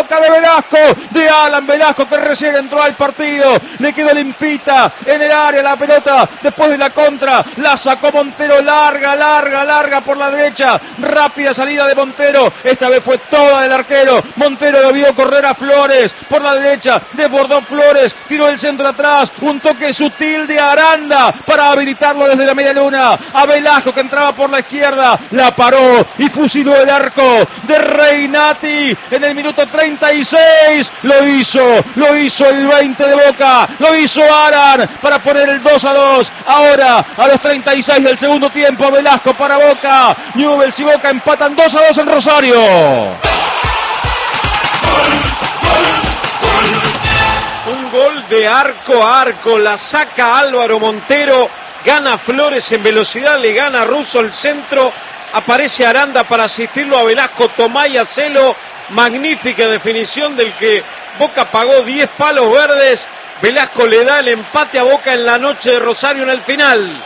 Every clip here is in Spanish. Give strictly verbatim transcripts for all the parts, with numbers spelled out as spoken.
Boca de Velasco, de Alan Velasco, que recién entró al partido, le quedó limpita en el área la pelota, después de la contra, la sacó Montero, larga, larga, larga por la derecha, rápida salida de Montero, esta vez fue toda del arquero, Montero lo vio correr a Flores, por la derecha, desbordó Flores, tiró el centro atrás, un toque sutil de Aranda, para habilitarlo desde la media luna, a Velasco que entraba por la izquierda, la paró y fusiló el arco de Reinati en el minuto treinta y seis, lo hizo, lo hizo el veinte de Boca, lo hizo Aran para poner el dos a dos, ahora a los treinta y seis del segundo tiempo, Velasco para Boca, Newell's y Boca empatan dos a dos en Rosario. Un gol de arco a arco, la saca Álvaro Montero, gana Flores en velocidad, le gana Russo el centro, aparece Aranda para asistirlo a Velasco, Tomá y Acelo, magnífica definición del que Boca pagó diez palos verdes, Velasco le da el empate a Boca en la noche de Rosario en el final.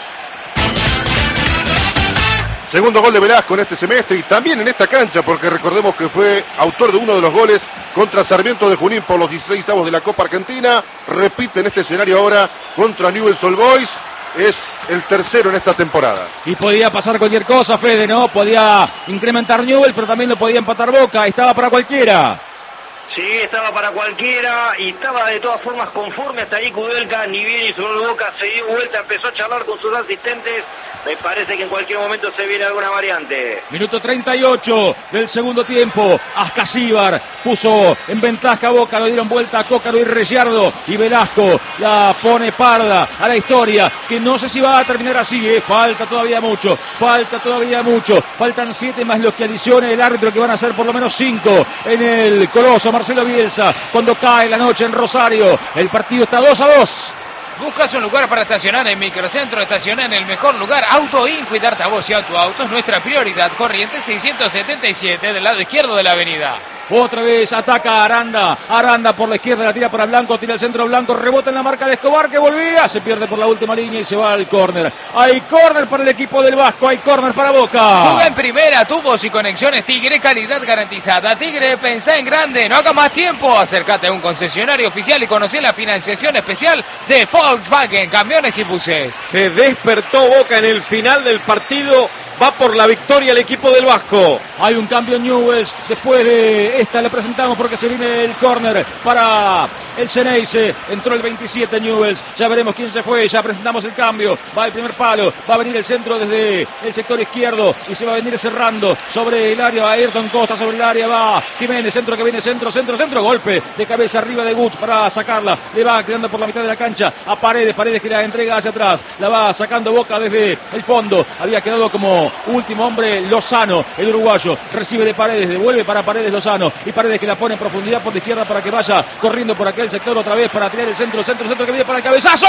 Segundo gol de Velasco en este semestre y también en esta cancha, porque recordemos que fue autor de uno de los goles contra Sarmiento de Junín por los dieciséis avos de la Copa Argentina. Repite en este escenario ahora contra Newell's Old Boys. Es el tercero en esta temporada. Y podía pasar cualquier cosa, Fede, ¿no? Podía incrementar Newell's, pero también lo podía empatar Boca. Estaba para cualquiera. Sí, estaba para cualquiera y estaba de todas formas conforme hasta ahí Kudelka, ni bien y sobre Boca, se dio vuelta, empezó a charlar con sus asistentes. Me parece que en cualquier momento se viene alguna variante. Minuto treinta y ocho del segundo tiempo. Ascasíbar puso en ventaja a Boca. Lo dieron vuelta a Cócaro y Rellardo. Y Velasco la pone parda a la historia. Que no sé si va a terminar así. ¿eh? Falta todavía mucho. Falta todavía mucho. Faltan siete más los que adicione el árbitro, que van a ser por lo menos cinco en el Coloso. Marcelo Bielsa. Cuando cae la noche en Rosario. El partido está dos a dos. Buscas un lugar para estacionar en Microcentro, estaciona en el mejor lugar. Autoin, cuidarte a vos y a tu auto es nuestra prioridad. Corrientes seiscientos setenta y siete del lado izquierdo de la avenida. Otra vez ataca Aranda. Aranda por la izquierda, la tira para Blanco, tira el centro Blanco, rebota en la marca de Escobar que volvía, se pierde por la última línea y se va al córner. Hay córner para el equipo del Vasco, hay córner para Boca. Juega en primera, tubos y conexiones Tigre, calidad garantizada. Tigre, pensá en grande, no haga más tiempo. Acércate a un concesionario oficial y conocé la financiación especial de Volkswagen, camiones y buses. Se despertó Boca en el final del partido. Va por la victoria el equipo del Vasco. Hay un cambio en Newell's. Después de esta le presentamos porque se viene el córner para el Xeneize. Entró el veintisiete Newell's. Ya veremos quién se fue. Ya presentamos el cambio. Va el primer palo. Va a venir el centro desde el sector izquierdo. Y se va a venir cerrando sobre el área. Ayrton Costa sobre el área. Va Jiménez. Centro que viene. Centro, centro, centro. Golpe de cabeza arriba de Guts para sacarla. Le va quedando por la mitad de la cancha a Paredes. Paredes que la entrega hacia atrás. La va sacando Boca desde el fondo. Había quedado como último hombre Lozano, el uruguayo, recibe de Paredes, devuelve para Paredes Lozano, y Paredes que la pone en profundidad por la izquierda para que vaya corriendo por aquel sector otra vez para tirar el centro, centro, centro que viene para el cabezazo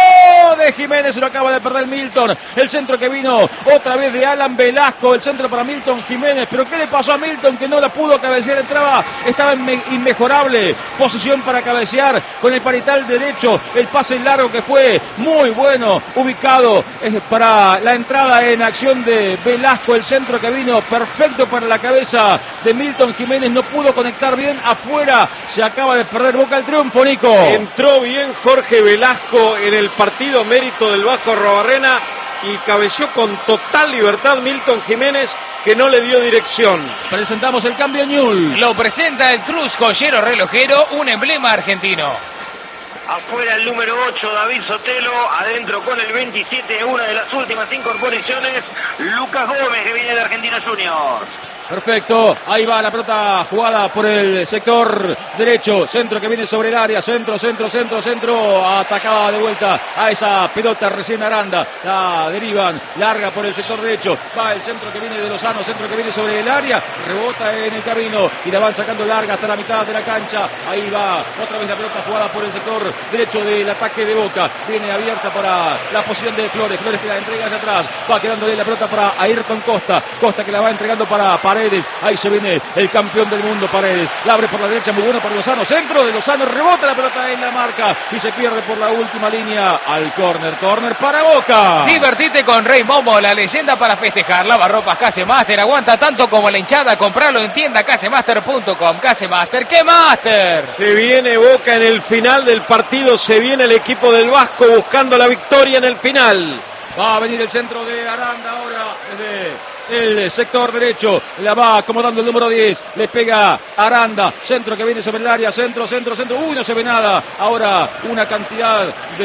de Jiménez, se lo acaba de perder Milton, el centro que vino otra vez de Alan Velasco, el centro para Milton Jiménez, pero ¿qué le pasó a Milton que no la pudo cabecear? Entraba, estaba en inmejorable posición para cabecear con el parital derecho, el pase largo que fue muy bueno, ubicado eh, para la entrada en acción de Velasco, el centro que vino perfecto para la cabeza de Milton Jiménez, no pudo conectar bien afuera, se acaba de perder Boca el triunfo, Nico. Entró bien Jorge Velasco en el partido, mérito del Vasco Arrobarrena, y cabeció con total libertad Milton Jiménez, que no le dio dirección. Presentamos el cambio Newell's. Lo presenta el Trus Joyero Relojero, un emblema argentino. Afuera el número ocho, David Sotelo. Adentro con el veintisiete, una de las últimas incorporaciones, Lucas Gómez, que viene de Argentina Juniors. Perfecto, ahí va la pelota jugada por el sector derecho, centro que viene sobre el área, centro, centro, centro, centro, atacaba de vuelta a esa pelota recién Aranda, la derivan, larga por el sector derecho, va el centro que viene de Lozano, centro que viene sobre el área, rebota en el camino y la van sacando larga hasta la mitad de la cancha, ahí va otra vez la pelota jugada por el sector derecho del ataque de Boca, viene abierta para la posición de Flores, Flores que la entrega hacia atrás, va quedándole la pelota para Ayrton Costa, Costa que la va entregando para Paredes, Paredes. Ahí se viene el campeón del mundo, Paredes. La abre por la derecha, muy bueno para Lozano. Centro de Lozano, rebota la pelota en la marca y se pierde por la última línea al córner. Córner para Boca. Divertite con Rey Momo, la leyenda para festejar. Lavarropas Casemaster, aguanta tanto como la hinchada. Compralo en tienda casemaster punto com. Casemaster, ¿qué Master? Se viene Boca en el final del partido, se viene el equipo del Vasco buscando la victoria en el final. Va a venir el centro de Aranda ahora desde el sector derecho, la va acomodando el número diez, le pega Aranda, centro que viene sobre el área, centro, centro, centro, uy, no se ve nada, ahora una cantidad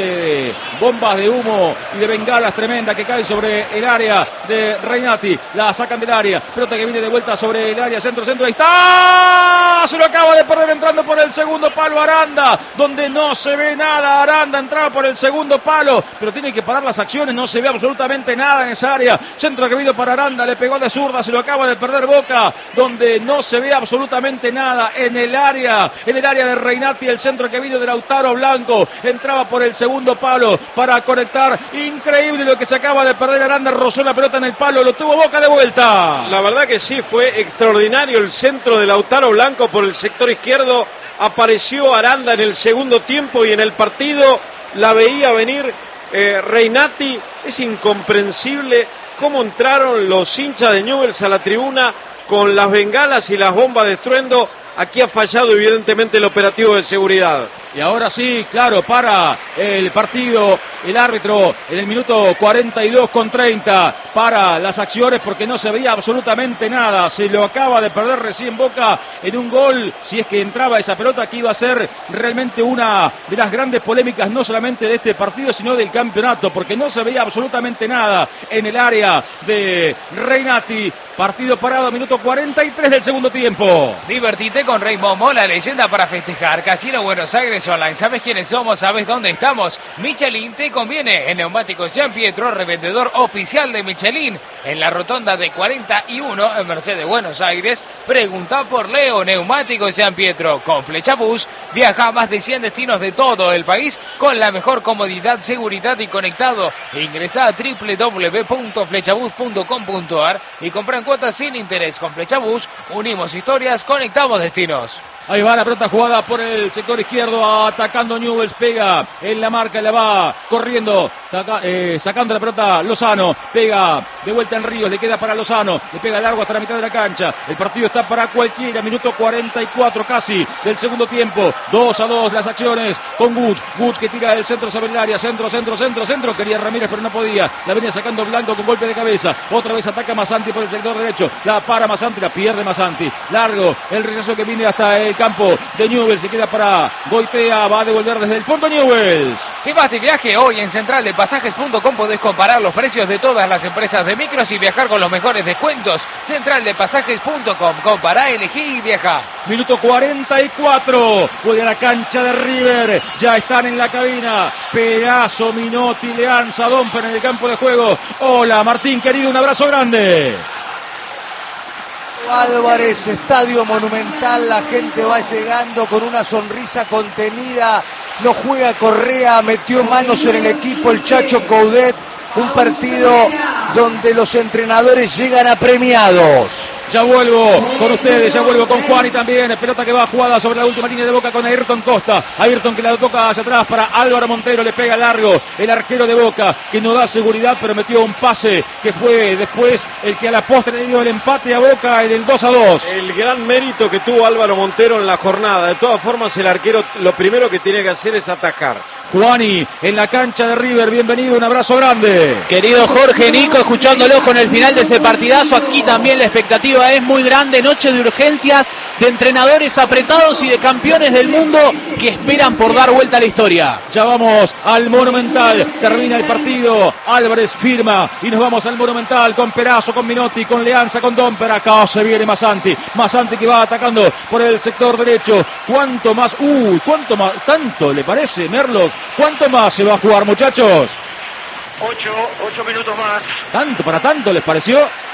de bombas de humo y de bengalas tremenda que caen sobre el área de Reinati, la sacan del área, pelota que viene de vuelta sobre el área, centro, centro, ahí está, se lo acaba de perder entrando por el segundo palo Aranda, donde no se ve nada, Aranda entraba por el segundo palo, pero tiene que parar las acciones, no se ve absolutamente nada en esa área, centro que vino para Aranda, le pegó de zurda, se lo acaba de perder Boca, donde no se ve absolutamente nada en el área, en el área de Reinati, el centro que vino de Lautaro Blanco, entraba por el segundo palo para conectar, increíble lo que se acaba de perder Aranda, rozó la pelota en el palo, lo tuvo Boca de vuelta. La verdad que sí, fue extraordinario el centro de Lautaro Blanco por el sector izquierdo, apareció Aranda en el segundo tiempo y en el partido la veía venir eh, Reinati, es incomprensible cómo entraron los hinchas de Newell's a la tribuna con las bengalas y las bombas de estruendo. Aquí ha fallado evidentemente el operativo de seguridad. Y ahora sí, claro, para el partido, el árbitro en el minuto cuarenta y dos con treinta, para las acciones porque no se veía absolutamente nada. Se lo acaba de perder recién Boca en un gol, si es que entraba esa pelota, que iba a ser realmente una de las grandes polémicas, no solamente de este partido, sino del campeonato, porque no se veía absolutamente nada en el área de Reinati. Partido parado, minuto cuarenta y tres del segundo tiempo. Divertite con Rey Momo, la leyenda para festejar. Casino Buenos Aires Online. ¿Sabes quiénes somos? ¿Sabes dónde estamos? Michelin te conviene. En Neumáticos Gian Pietro, revendedor oficial de Michelin. En la rotonda de cuarenta y uno en Mercedes, Buenos Aires. Pregunta por Leo. Neumáticos Gian Pietro. Con Flechabús viaja a más de cien destinos de todo el país con la mejor comodidad, seguridad y conectado. Ingresa a doble u doble u doble u punto flechabús punto com punto a r y compra en cuotas sin interés. Con Flechabús unimos historias, conectamos destinos. Ahí va la pelota jugada por el sector izquierdo, atacando Newell's, pega en la marca, la va corriendo, taca, eh, sacando la pelota Lozano, pega de vuelta en Ríos, le queda para Lozano, le pega largo hasta la mitad de la cancha, el partido está para cualquiera, minuto cuarenta y cuatro casi del segundo tiempo, dos a dos las acciones con Guch, Guch que tira el centro sobre el área, centro, centro, centro, centro, quería Ramírez pero no podía, la venía sacando Blanco con golpe de cabeza, otra vez ataca Masanti por el sector derecho, la para Masanti, la pierde Masanti, largo, el rechazo que viene hasta el campo de Newell's, se queda para Goitea, va a devolver desde el fondo Newell's. ¿Te vas de viaje? Hoy en central de pasajes punto com podés comparar los precios de todas las empresas de micros y viajar con los mejores descuentos. central de pasajes punto com, compará, elegí y viaja. Minuto cuarenta y cuatro, vuelve a la cancha de River, ya están en la cabina, Pedazo, Minotti, Leanza, Domper en el campo de juego. Hola Martín querido, un abrazo grande. Álvarez, Estadio Monumental, la gente va llegando con una sonrisa contenida, no juega Correa, metió manos en el equipo el Chacho Coudet, un partido donde los entrenadores llegan apremiados. Ya vuelvo con ustedes, ya vuelvo con Juan y también pelota que va jugada sobre la última línea de Boca con Ayrton Costa. Ayrton que la toca hacia atrás para Álvaro Montero, le pega largo el arquero de Boca que no da seguridad pero metió un pase que fue después el que a la postre le dio el empate a Boca en el dos a dos. El gran mérito que tuvo Álvaro Montero en la jornada. De todas formas el arquero lo primero que tiene que hacer es atajar. Juani en la cancha de River, bienvenido, un abrazo grande. Querido Jorge, Nico, escuchándolo con el final de ese partidazo, aquí también la expectativa es muy grande, noche de urgencias, de entrenadores apretados y de campeones del mundo que esperan por dar vuelta a la historia. Ya vamos al Monumental, termina el partido, Álvarez firma y nos vamos al Monumental con Perazo, con Minotti, con Leanza, con Domper, acá se viene Masanti, Masanti que va atacando por el sector derecho, cuánto más, uy, cuánto más, tanto le parece, Merlos. ¿Cuánto más se va a jugar, muchachos? Ocho, ocho minutos más. ¿Tanto para tanto les pareció?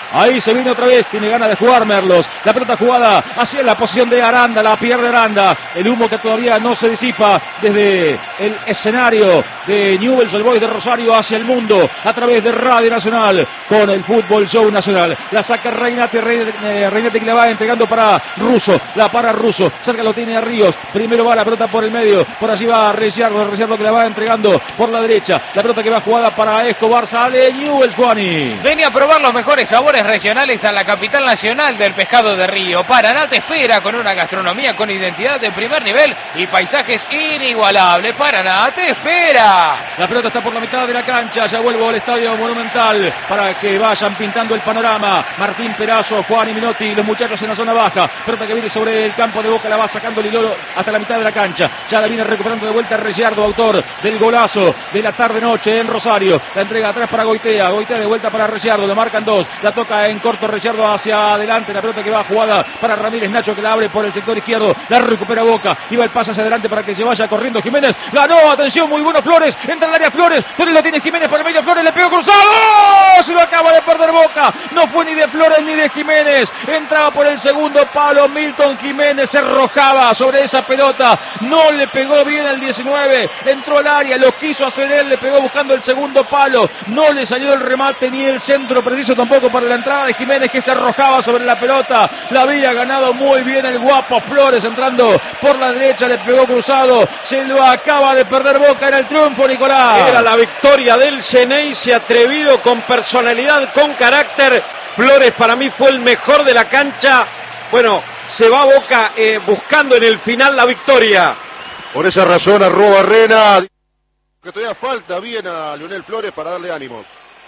Ahí se viene otra vez, tiene ganas de jugar Merlos. La pelota jugada hacia la posición de Aranda, la pierde Aranda. El humo que todavía no se disipa desde el escenario de Newell's Old Boys de Rosario hacia el mundo a través de Radio Nacional con el Fútbol Show Nacional. La saca Reinati, Reinati que la va entregando para Russo, la para Russo, cerca lo tiene a Ríos. Primero va la pelota por el medio, por allí va Ricciardo, Ricciardo que la va entregando por la derecha. La pelota que va jugada para Escobar, sale Newell's, Juani. Venía a probar los mejores sabores regionales a la capital nacional del pescado de río. Paraná te espera con una gastronomía con identidad de primer nivel y paisajes inigualables. Paraná te espera. La pelota está por la mitad de la cancha, ya vuelvo al Estadio Monumental para que vayan pintando el panorama. Martín Perazo, Juan y Minotti, los muchachos en la zona baja. Pelota que viene sobre el campo de Boca, la va sacando Lilolo hasta la mitad de la cancha. Ya la viene recuperando de vuelta Ricciardo, autor del golazo de la tarde-noche en Rosario. La entrega atrás para Goitea, Goitea de vuelta para Ricciardo, lo marcan dos. La toca en corto Ricciardo hacia adelante, la pelota que va jugada para Ramírez Nacho que la abre por el sector izquierdo, la recupera Boca, iba el pase hacia adelante para que se vaya corriendo Jiménez, ganó, atención, muy bueno Flores, entra en el área Flores, Flores lo tiene Jiménez por el medio, Flores le pegó cruzado, se lo acaba de perder Boca, no fue ni de Flores ni de Jiménez, entraba por el segundo palo Milton Jiménez, se arrojaba sobre esa pelota, no le pegó bien al diecinueve, entró al área, lo quiso hacer él, le pegó buscando el segundo palo, no le salió el remate ni el centro preciso tampoco para la entrada de Jiménez que se arrojaba sobre la pelota, la había ganado muy bien el guapo Flores entrando por la derecha, le pegó cruzado, se lo acaba de perder Boca, era el triunfo Nicolás. Era la victoria del Xeneize, atrevido, con personalidad, con carácter. Flores para mí fue el mejor de la cancha. Bueno, se va Boca eh, buscando en el final la victoria. Por esa razón arroba Rena, que todavía falta bien a Leonel Flores para darle ánimos.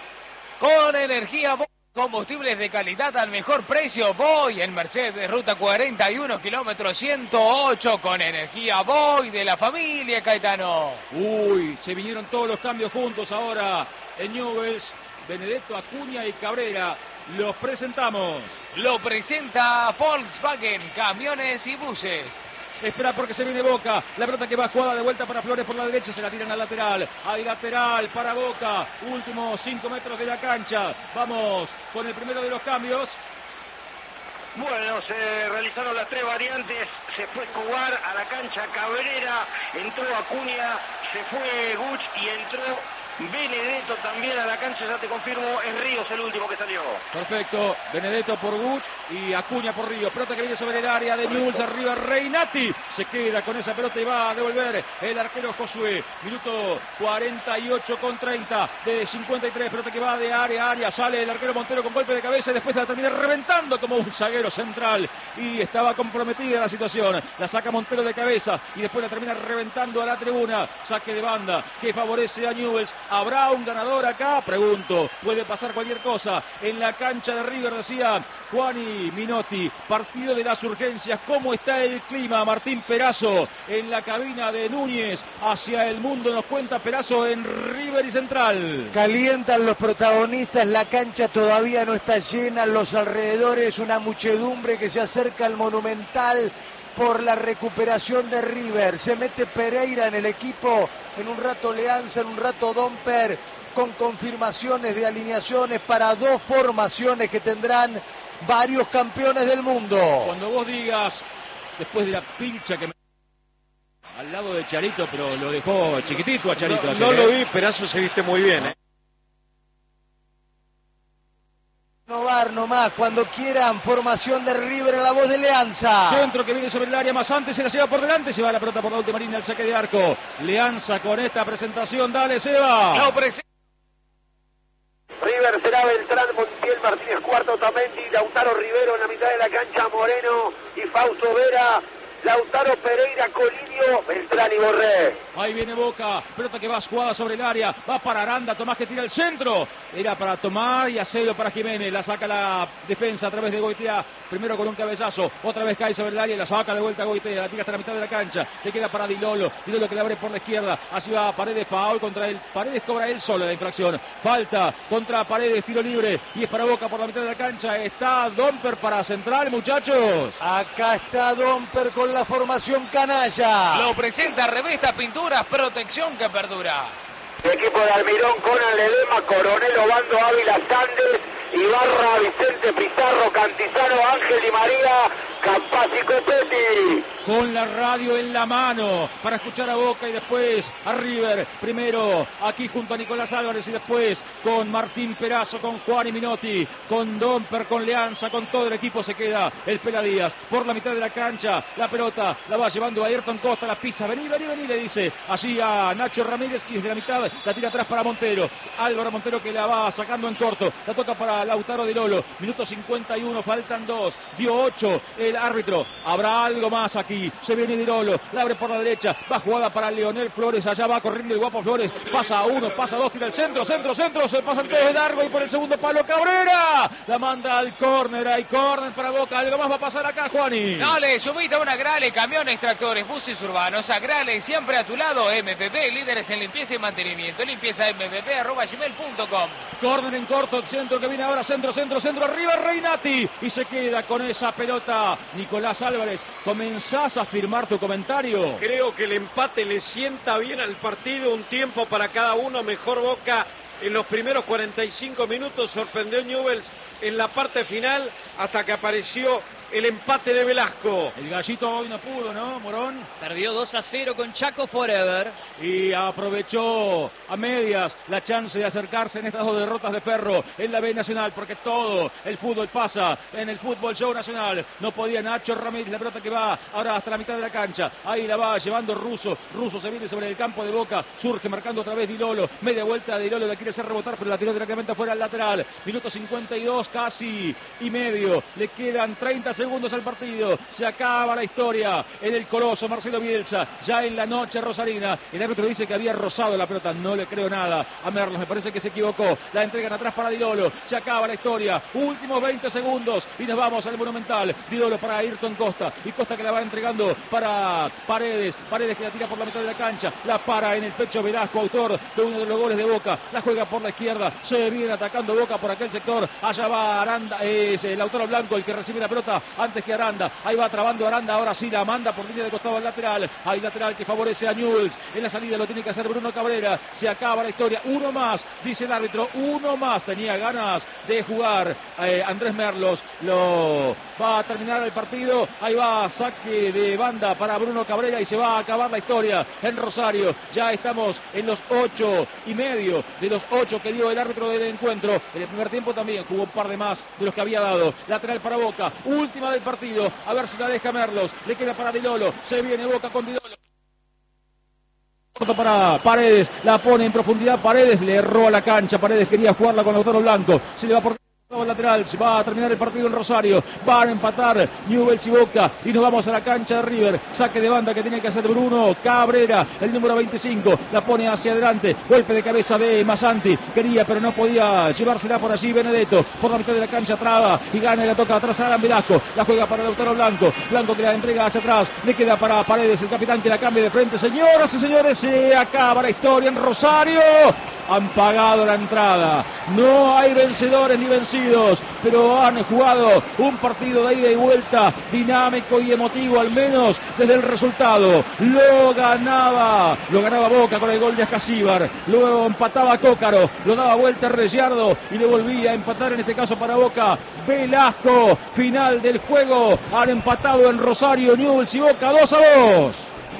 Con energía Boy, combustibles de calidad al mejor precio. Boy en Mercedes, ruta cuarenta y uno, kilómetro ciento ocho. Con energía Boy de la familia Caetano. Uy, se vinieron todos los cambios juntos ahora en Newell's. Benedetto, Acuña y Cabrera. Los presentamos. Lo presenta Volkswagen, camiones y buses. Espera porque se viene Boca. La pelota que va jugada de vuelta para Flores por la derecha. Se la tiran al lateral. Hay lateral para Boca. Últimos cinco metros de la cancha. Vamos con el primero de los cambios. Bueno, se realizaron las tres variantes. Se fue Escobar a la cancha Cabrera. Entró Acuña. Se fue Guch y entró Benedetto también a la cancha, ya te confirmo, es Ríos el último que salió. Perfecto, Benedetto por Guch y Acuña por Ríos. Pelota que viene sobre el área de Newell's, arriba Reinati. Se queda con esa pelota y va a devolver el arquero Josué. Minuto cuarenta y ocho con treinta de cincuenta y tres. Pelota que va de área a área. Sale el arquero Montero con golpe de cabeza y después la termina reventando como un zaguero central. Y estaba comprometida la situación. La saca Montero de cabeza y después la termina reventando a la tribuna. Saque de banda que favorece a Newell's. ¿Habrá un ganador acá? Pregunto. Puede pasar cualquier cosa. En la cancha de River, decía Juani Minotti. Partido de las urgencias. ¿Cómo está el clima? Martín Perazo en la cabina de Núñez. Hacia el mundo nos cuenta Perazo en River y Central. Calientan los protagonistas. La cancha todavía no está llena. Los alrededores, una muchedumbre que se acerca al Monumental por la recuperación de River. Se mete Pereira en el equipo, en un rato Leanza, en un rato Domper, con confirmaciones de alineaciones para dos formaciones que tendrán varios campeones del mundo. Cuando vos digas, después de la pilcha que me... al lado de Charito, pero lo dejó chiquitito a Charito. No, ayer, no ¿eh? lo vi, Perazo se viste muy bien, ¿eh? Renovar nomás, cuando quieran, formación de River a la voz de Leanza. Centro que viene sobre el área, más antes se la lleva por delante, se va la pelota por la última línea al saque de arco. Leanza con esta presentación, dale Seba. Lo presenta. River será Beltrán, Montiel, Martínez, Cuarto, Tamendi, Lautaro Rivero en la mitad de la cancha, Moreno y Fausto Vera. Lautaro, Pereira, Colinio, Beltrán y Borré. Ahí viene Boca, pelota que va jugada sobre el área, va para Aranda, Tomás que tira el centro, era para Tomás y Acero para Jiménez, la saca la defensa a través de Goitea, primero con un cabezazo, otra vez cae sobre el área y la saca de vuelta a Goitea, la tira hasta la mitad de la cancha, le queda para Dilolo, Dilolo que le abre por la izquierda, así va Paredes, foul contra él, Paredes cobra él solo la infracción, falta contra Paredes, tiro libre y es para Boca por la mitad de la cancha, está Domper para Central, muchachos. Acá está Domper con la formación canalla. Lo presenta Revista Pinturas, protección que perdura. El equipo de Almirón, Conan Ledema, Coronel Obando, Ávila, Sandes Ibarra, Vicente Pizarro, Cantizano, Ángel Di María, Campazzo y Copetti. Con la radio en la mano para escuchar a Boca y después a River. Primero aquí junto a Nicolás Álvarez y después con Martín Perazo, con Juan y Minotti, con Domper, con Leanza, con todo el equipo se queda el Pela Díaz por la mitad de la cancha. La pelota la va llevando a Ayrton Costa, la pisa, vení, vení, vení, le dice allí a Nacho Ramírez y desde la mitad la tira atrás para Montero. Álvaro Montero que la va sacando en corto, la toca para Lautaro Di Lolo. Minuto cincuenta y uno, faltan dos, dio ocho el árbitro. Habrá algo más aquí. Se viene Di Lolo, la abre por la derecha, va jugada para Leonel Flores, allá va corriendo el guapo Flores, pasa a uno, pasa a dos, tira al centro, centro, centro, se pasan todos de largo y por el segundo palo Cabrera, la manda al córner, hay córner para Boca, algo más va a pasar acá, Juani. Dale, subite a una Grale, camiones, tractores, buses urbanos, a Grale, siempre a tu lado, M P P, líderes en limpieza y mantenimiento, limpieza m p p arroba gmail punto com. Córner en corto, centro que viene ahora, centro, centro, centro, arriba Reinati, y se queda con esa pelota Nicolás Álvarez. ¿Comenzás a firmar tu comentario? Creo que el empate le sienta bien al partido, un tiempo para cada uno, mejor Boca en los primeros cuarenta y cinco minutos, sorprendió Newell's en la parte final hasta que apareció el empate de Velasco. El gallito hoy no pudo, ¿no, Morón? Perdió dos a cero con Chaco Forever. Y aprovechó a medias la chance de acercarse en estas dos derrotas de Ferro en la B Nacional, porque todo el fútbol pasa en el Fútbol Show Nacional. No podía Nacho Ramírez, la pelota que va ahora hasta la mitad de la cancha. Ahí la va llevando Russo. Russo se viene sobre el campo de Boca. Surge marcando otra vez Di Lolo. Media vuelta de Di Lolo, la quiere hacer rebotar, pero la tiró directamente afuera al lateral. Minuto cincuenta y dos casi y medio. Le quedan treinta segundos al partido. Se acaba la historia en el Coloso Marcelo Bielsa. Ya en la noche rosarina. El árbitro dice que había rozado la pelota. No le creo nada a Merlos. Me parece que se equivocó. La entregan atrás para Di Lolo. Se acaba la historia. Últimos veinte segundos. Y nos vamos al Monumental. Di Lolo para Ayrton Costa. Y Costa que la va entregando para Paredes. Paredes que la tira por la mitad de la cancha. La para en el pecho Velasco, autor de uno de los goles de Boca. La juega por la izquierda. Se viene atacando Boca por aquel sector. Allá va Aranda. Es el Lautaro Blanco el que recibe la pelota antes que Aranda. Ahí va trabando Aranda. Ahora sí la manda por línea de costado al lateral. Hay lateral que favorece a Newell's. En la salida lo tiene que hacer Bruno Cabrera. Se acaba la historia. Uno más, dice el árbitro. Uno más. Tenía ganas de jugar eh, Andrés Merlos. Lo va a terminar el partido. Ahí va saque de banda para Bruno Cabrera y se va a acabar la historia en Rosario. Ya estamos en los ocho y medio de los ocho que dio el árbitro del encuentro. En el primer tiempo también jugó un par de más de los que había dado. Lateral para Boca. Última del partido. A ver si la deja Merlos. Le queda para Di Lolo. Se viene Boca con Di Lolo. Para Paredes. La pone en profundidad. Paredes le erró a la cancha. Paredes quería jugarla con Lautaro Blanco. Se le va por el lateral, se va a terminar el partido en Rosario, van a empatar Newell's y Boca y nos vamos a la cancha de River, saque de banda que tiene que hacer Bruno Cabrera, el número veinticinco, la pone hacia adelante, golpe de cabeza de Masanti, quería pero no podía llevársela por allí Benedetto, por la mitad de la cancha traba y gana y la toca atrás a Alan Velasco, la juega para Lautaro Blanco, Blanco que la entrega hacia atrás, le queda para Paredes, el capitán que la cambia de frente, señoras y señores, se acaba la historia en Rosario, han pagado la entrada, no hay vencedores ni vencidos, pero han jugado un partido de ida y vuelta dinámico y emotivo, al menos desde el resultado. Lo ganaba, lo ganaba Boca con el gol de Ascasíbar, luego empataba Cócaro, lo daba vuelta Rellardo y le volvía a empatar, en este caso para Boca, Velasco. Final del juego, han empatado en Rosario Newell's y Boca dos a dos.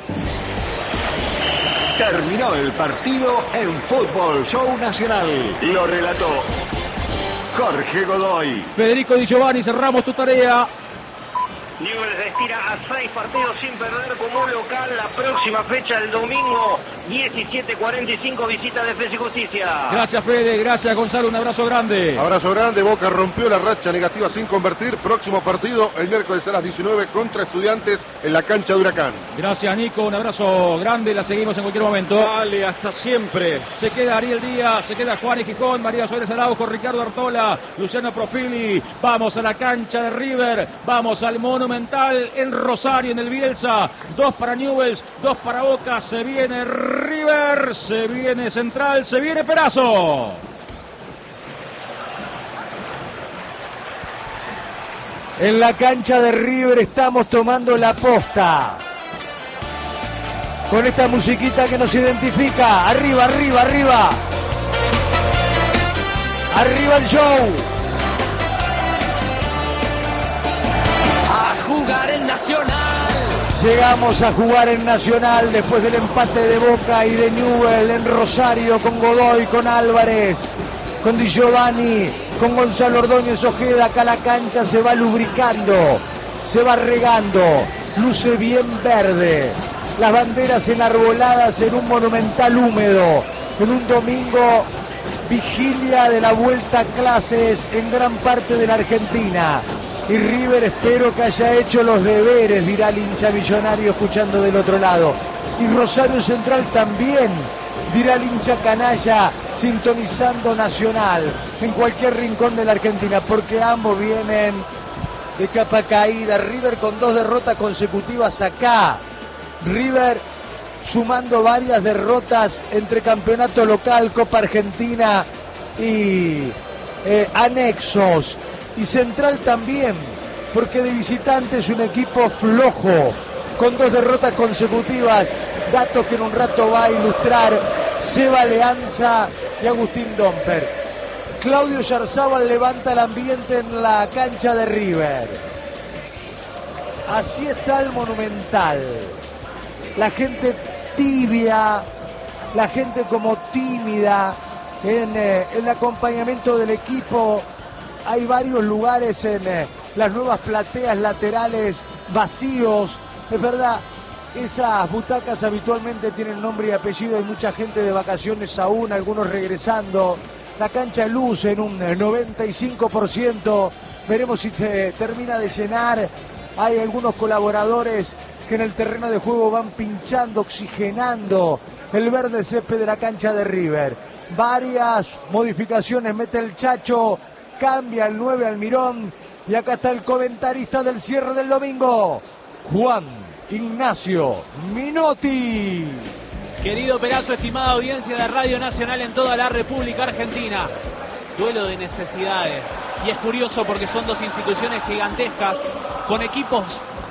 Terminó el partido en Fútbol Show Nacional. Lo relató Jorge Godoy. Federico Di Giovanni, cerramos tu tarea. Newell's estira a seis partidos sin perder como local. La próxima fecha, el domingo, diecisiete cuarenta y cinco, visita Defensa y Justicia. Gracias, Fede. Gracias, Gonzalo. Un abrazo grande. Abrazo grande. Boca rompió la racha negativa sin convertir. Próximo partido, el miércoles a las diecinueve contra Estudiantes en la cancha de Huracán. Gracias, Nico. Un abrazo grande. La seguimos en cualquier momento. Dale, hasta siempre. Se queda Ariel Díaz, se queda Juan y Gijón, María Suárez Araujo, Ricardo Artola, Luciano Profili. Vamos a la cancha de River. Vamos al Monumental en Rosario, en el Bielsa. Dos para Newell's, dos para Boca. Se viene River, se viene Central, se viene Perazo. En la cancha de River estamos tomando la posta. Con esta musiquita que nos identifica. Arriba, arriba, arriba. Arriba el show. jugar en Nacional. Llegamos a jugar en Nacional después del empate de Boca y de Newell en Rosario con Godoy, con Álvarez, con Di Giovanni, con Gonzalo Ordóñez Ojeda. Acá la cancha se va lubricando, se va regando, luce bien verde. Las banderas enarboladas en un monumental húmedo, en un domingo vigilia de la vuelta a clases en gran parte de la Argentina. Y River espero que haya hecho los deberes, dirá el hincha millonario escuchando del otro lado. Y Rosario Central también, dirá el hincha canalla sintonizando Nacional en cualquier rincón de la Argentina, porque ambos vienen de capa caída. River con dos derrotas consecutivas acá. River sumando varias derrotas entre campeonato local, Copa Argentina y eh, anexos. Y Central también, porque de visitante es un equipo flojo, con dos derrotas consecutivas, datos que en un rato va a ilustrar Seba Leanza y Agustín Domper. Claudio Yarzábal levanta el ambiente en la cancha de River. Así está el Monumental. La gente tibia, la gente como tímida en eh, el acompañamiento del equipo. Hay varios lugares en eh, las nuevas plateas laterales vacíos. Es verdad, esas butacas habitualmente tienen nombre y apellido. Hay mucha gente de vacaciones aún, algunos regresando. La cancha luce en un noventa y cinco por ciento. Veremos si se termina de llenar. Hay algunos colaboradores que en el terreno de juego van pinchando, oxigenando el verde césped de la cancha de River. Varias modificaciones mete el Chacho. Cambia el nueve Almirón. Y acá está el comentarista del cierre del domingo, Juan Ignacio Minotti. Querido Perazo, estimada audiencia de Radio Nacional en toda la República Argentina. Duelo de necesidades. Y es curioso porque son dos instituciones gigantescas con equipos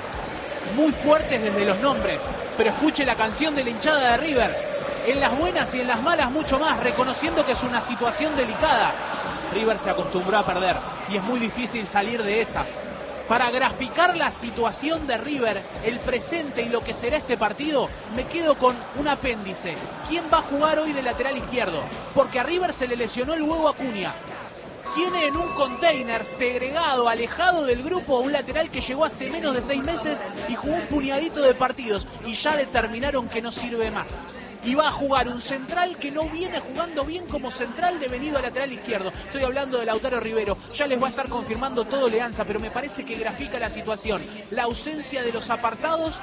muy fuertes desde los nombres. Pero escuche la canción de la hinchada de River. En las buenas y en las malas mucho más, reconociendo que es una situación delicada. River se acostumbró a perder y es muy difícil salir de esa. Para graficar la situación de River, el presente y lo que será este partido, me quedo con un apéndice. ¿Quién va a jugar hoy de lateral izquierdo? Porque a River se le lesionó el huevo Acuña. Tiene en un container segregado, alejado del grupo, un lateral que llegó hace menos de seis meses y jugó un puñadito de partidos y ya determinaron que no sirve más. Y va a jugar un central que no viene jugando bien como central devenido a lateral izquierdo. Estoy hablando de Lautaro Rivero. Ya les va a estar confirmando todo Leanza, pero me parece que grafica la situación. La ausencia de los apartados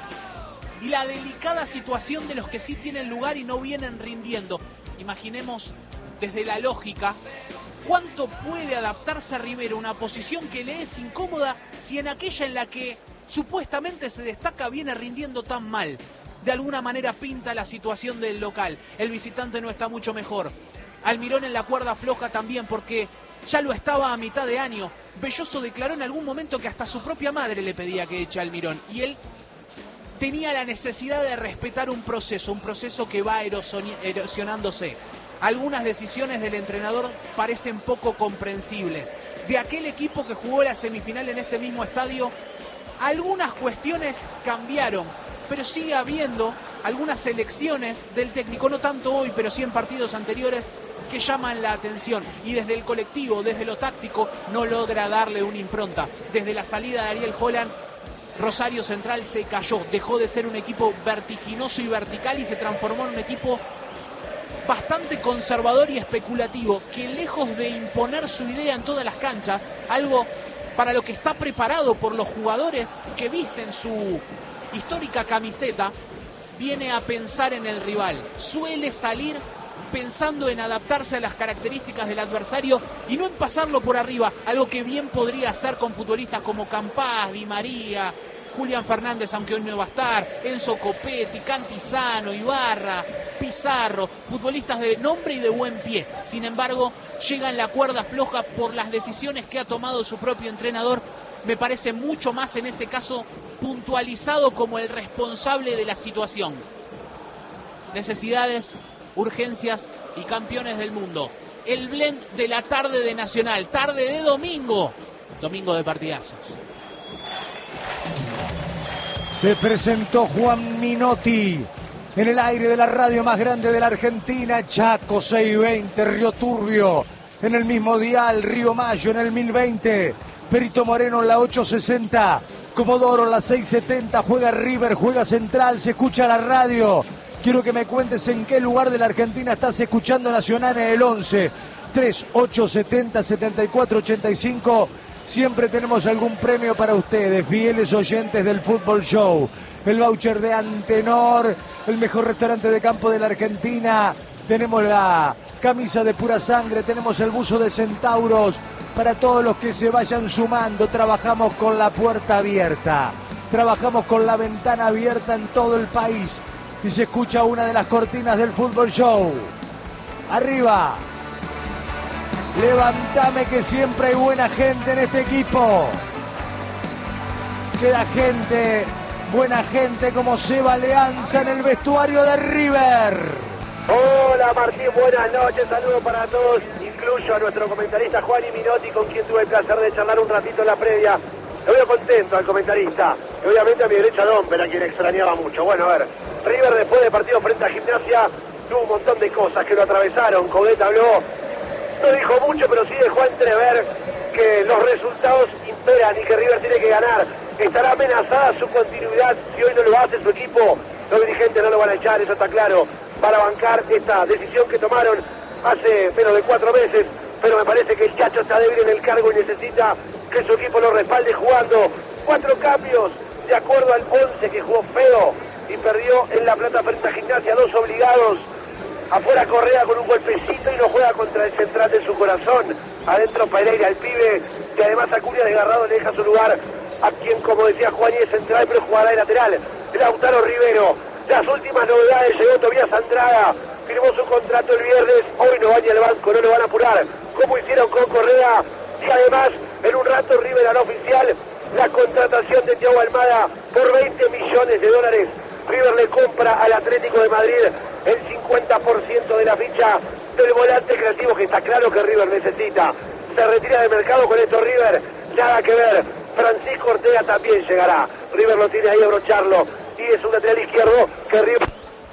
y la delicada situación de los que sí tienen lugar y no vienen rindiendo. Imaginemos desde la lógica cuánto puede adaptarse a Rivero, una posición que le es incómoda, si en aquella en la que supuestamente se destaca viene rindiendo tan mal. De alguna manera pinta la situación del local. El visitante no está mucho mejor. Almirón en la cuerda floja también, porque ya lo estaba a mitad de año. Belloso declaró en algún momento que hasta su propia madre le pedía que eche a Almirón. Y él tenía la necesidad de respetar un proceso, un proceso que va erosionándose. Algunas decisiones del entrenador parecen poco comprensibles. De aquel equipo que jugó la semifinal en este mismo estadio, algunas cuestiones cambiaron. Pero sigue habiendo algunas elecciones del técnico, no tanto hoy, pero sí en partidos anteriores, que llaman la atención. Y desde el colectivo, desde lo táctico, no logra darle una impronta. Desde la salida de Ariel Holland, Rosario Central se cayó. Dejó de ser un equipo vertiginoso y vertical y se transformó en un equipo bastante conservador y especulativo, que lejos de imponer su idea en todas las canchas, algo para lo que está preparado por los jugadores que visten su histórica camiseta, viene a pensar en el rival. Suele salir pensando en adaptarse a las características del adversario y no en pasarlo por arriba, algo que bien podría hacer con futbolistas como Campás, Di María, Julián Fernández, aunque hoy no va a estar, Enzo Copetti, Cantizano, Ibarra, Pizarro, futbolistas de nombre y de buen pie. Sin embargo, llega en la cuerda floja por las decisiones que ha tomado su propio entrenador. Me parece mucho más en ese caso puntualizado como el responsable de la situación. Necesidades, urgencias y campeones del mundo. El blend de la tarde de Nacional, tarde de domingo, domingo de partidazos. Se presentó Juan Minotti en el aire de la radio más grande de la Argentina. Chaco seiscientos veinte, Río Turbio en el mismo dial, Río Mayo en el mil veinte, Perito Moreno en la ochocientos sesenta, Comodoro en la seiscientos setenta, juega River, juega Central, se escucha la radio. Quiero que me cuentes en qué lugar de la Argentina estás escuchando Nacional en el once, treinta y ocho setenta setenta y cuatro ochenta y cinco. Siempre tenemos algún premio para ustedes, fieles oyentes del Fútbol Show. El voucher de Antenor, el mejor restaurante de campo de la Argentina. Tenemos la camisa de Pura Sangre, tenemos el buzo de Centauros. Para todos los que se vayan sumando, trabajamos con la puerta abierta. Trabajamos con la ventana abierta en todo el país. Y se escucha una de las cortinas del Fútbol Show. Arriba. Levantame que siempre hay buena gente en este equipo. Queda gente, buena gente como Seba Leanza en el vestuario de River. Hola Martín, buenas noches, saludos para todos, incluyo a nuestro comentarista Juan y Minotti, con quien tuve el placer de charlar un ratito en la previa. Lo veo contento al comentarista, y obviamente a mi derecha Domper, a quien extrañaba mucho. Bueno, a ver, River después del partido frente a Gimnasia tuvo un montón de cosas que lo atravesaron. Coudet habló, no dijo mucho, pero sí dejó entrever que los resultados imperan y que River tiene que ganar. Estará amenazada su continuidad si hoy no lo hace su equipo. Los dirigentes no lo van a echar, eso está claro, para bancar esta decisión que tomaron hace menos de cuatro meses. Pero me parece que el Chacho está débil en el cargo y necesita que su equipo lo respalde jugando. Cuatro cambios de acuerdo al once que jugó feo y perdió en La Plata frente a Gimnasia, dos obligados. Afuera Correa con un golpecito y no juega contra el central de su corazón. Adentro Pereira, el pibe, que además Acuña desgarrado le deja su lugar a quien, como decía Juan, es central, pero jugará de lateral. Lautaro Rivero. Las últimas novedades, llegó Tobías Andrada, firmó su contrato el viernes, hoy no vaya al banco, no lo van a apurar, como hicieron con Correa. Y además, en un rato River hará oficial la contratación de Thiago Almada por veinte millones de dólares. River le compra al Atlético de Madrid el cincuenta por ciento de la ficha del volante creativo que está claro que River necesita. Se retira del mercado con esto River, nada que ver. Francisco Ortega también llegará. River lo tiene ahí a brocharlo y es un lateral izquierdo que River...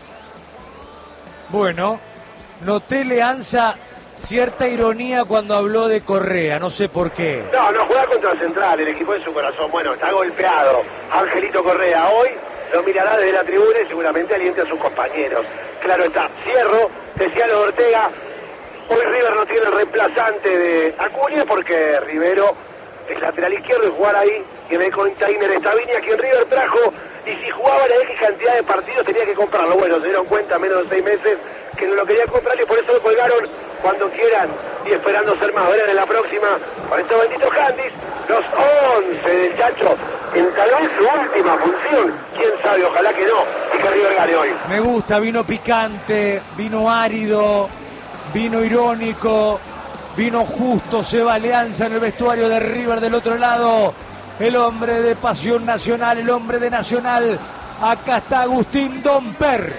Bueno, noté Leanza cierta ironía cuando habló de Correa, no sé por qué. No, no juega contra el Central, el equipo de su corazón. Bueno, está golpeado Angelito Correa. Hoy lo mirará desde la tribuna y seguramente aliente a sus compañeros. Claro está, cierro, decía lo de Ortega. Hoy River no tiene el reemplazante de Acuña porque Rivero es lateral izquierdo y jugar ahí. Y en el container está Viña, quien River trajo. Y si jugaba la X cantidad de partidos tenía que comprarlo. Bueno, se dieron cuenta menos de seis meses que no lo querían comprar y por eso lo colgaron. Cuando quieran y esperando ser más verán en la próxima. Para estos benditos Candis, los once del Chacho en tal vez su última función. Quién sabe, ojalá que no, y que River gane hoy. Me gusta, vino picante, vino árido, vino irónico, vino justo. Seba Leanza en el vestuario de River del otro lado. El hombre de Pasión Nacional, el hombre de Nacional. Acá está Agustín Domper.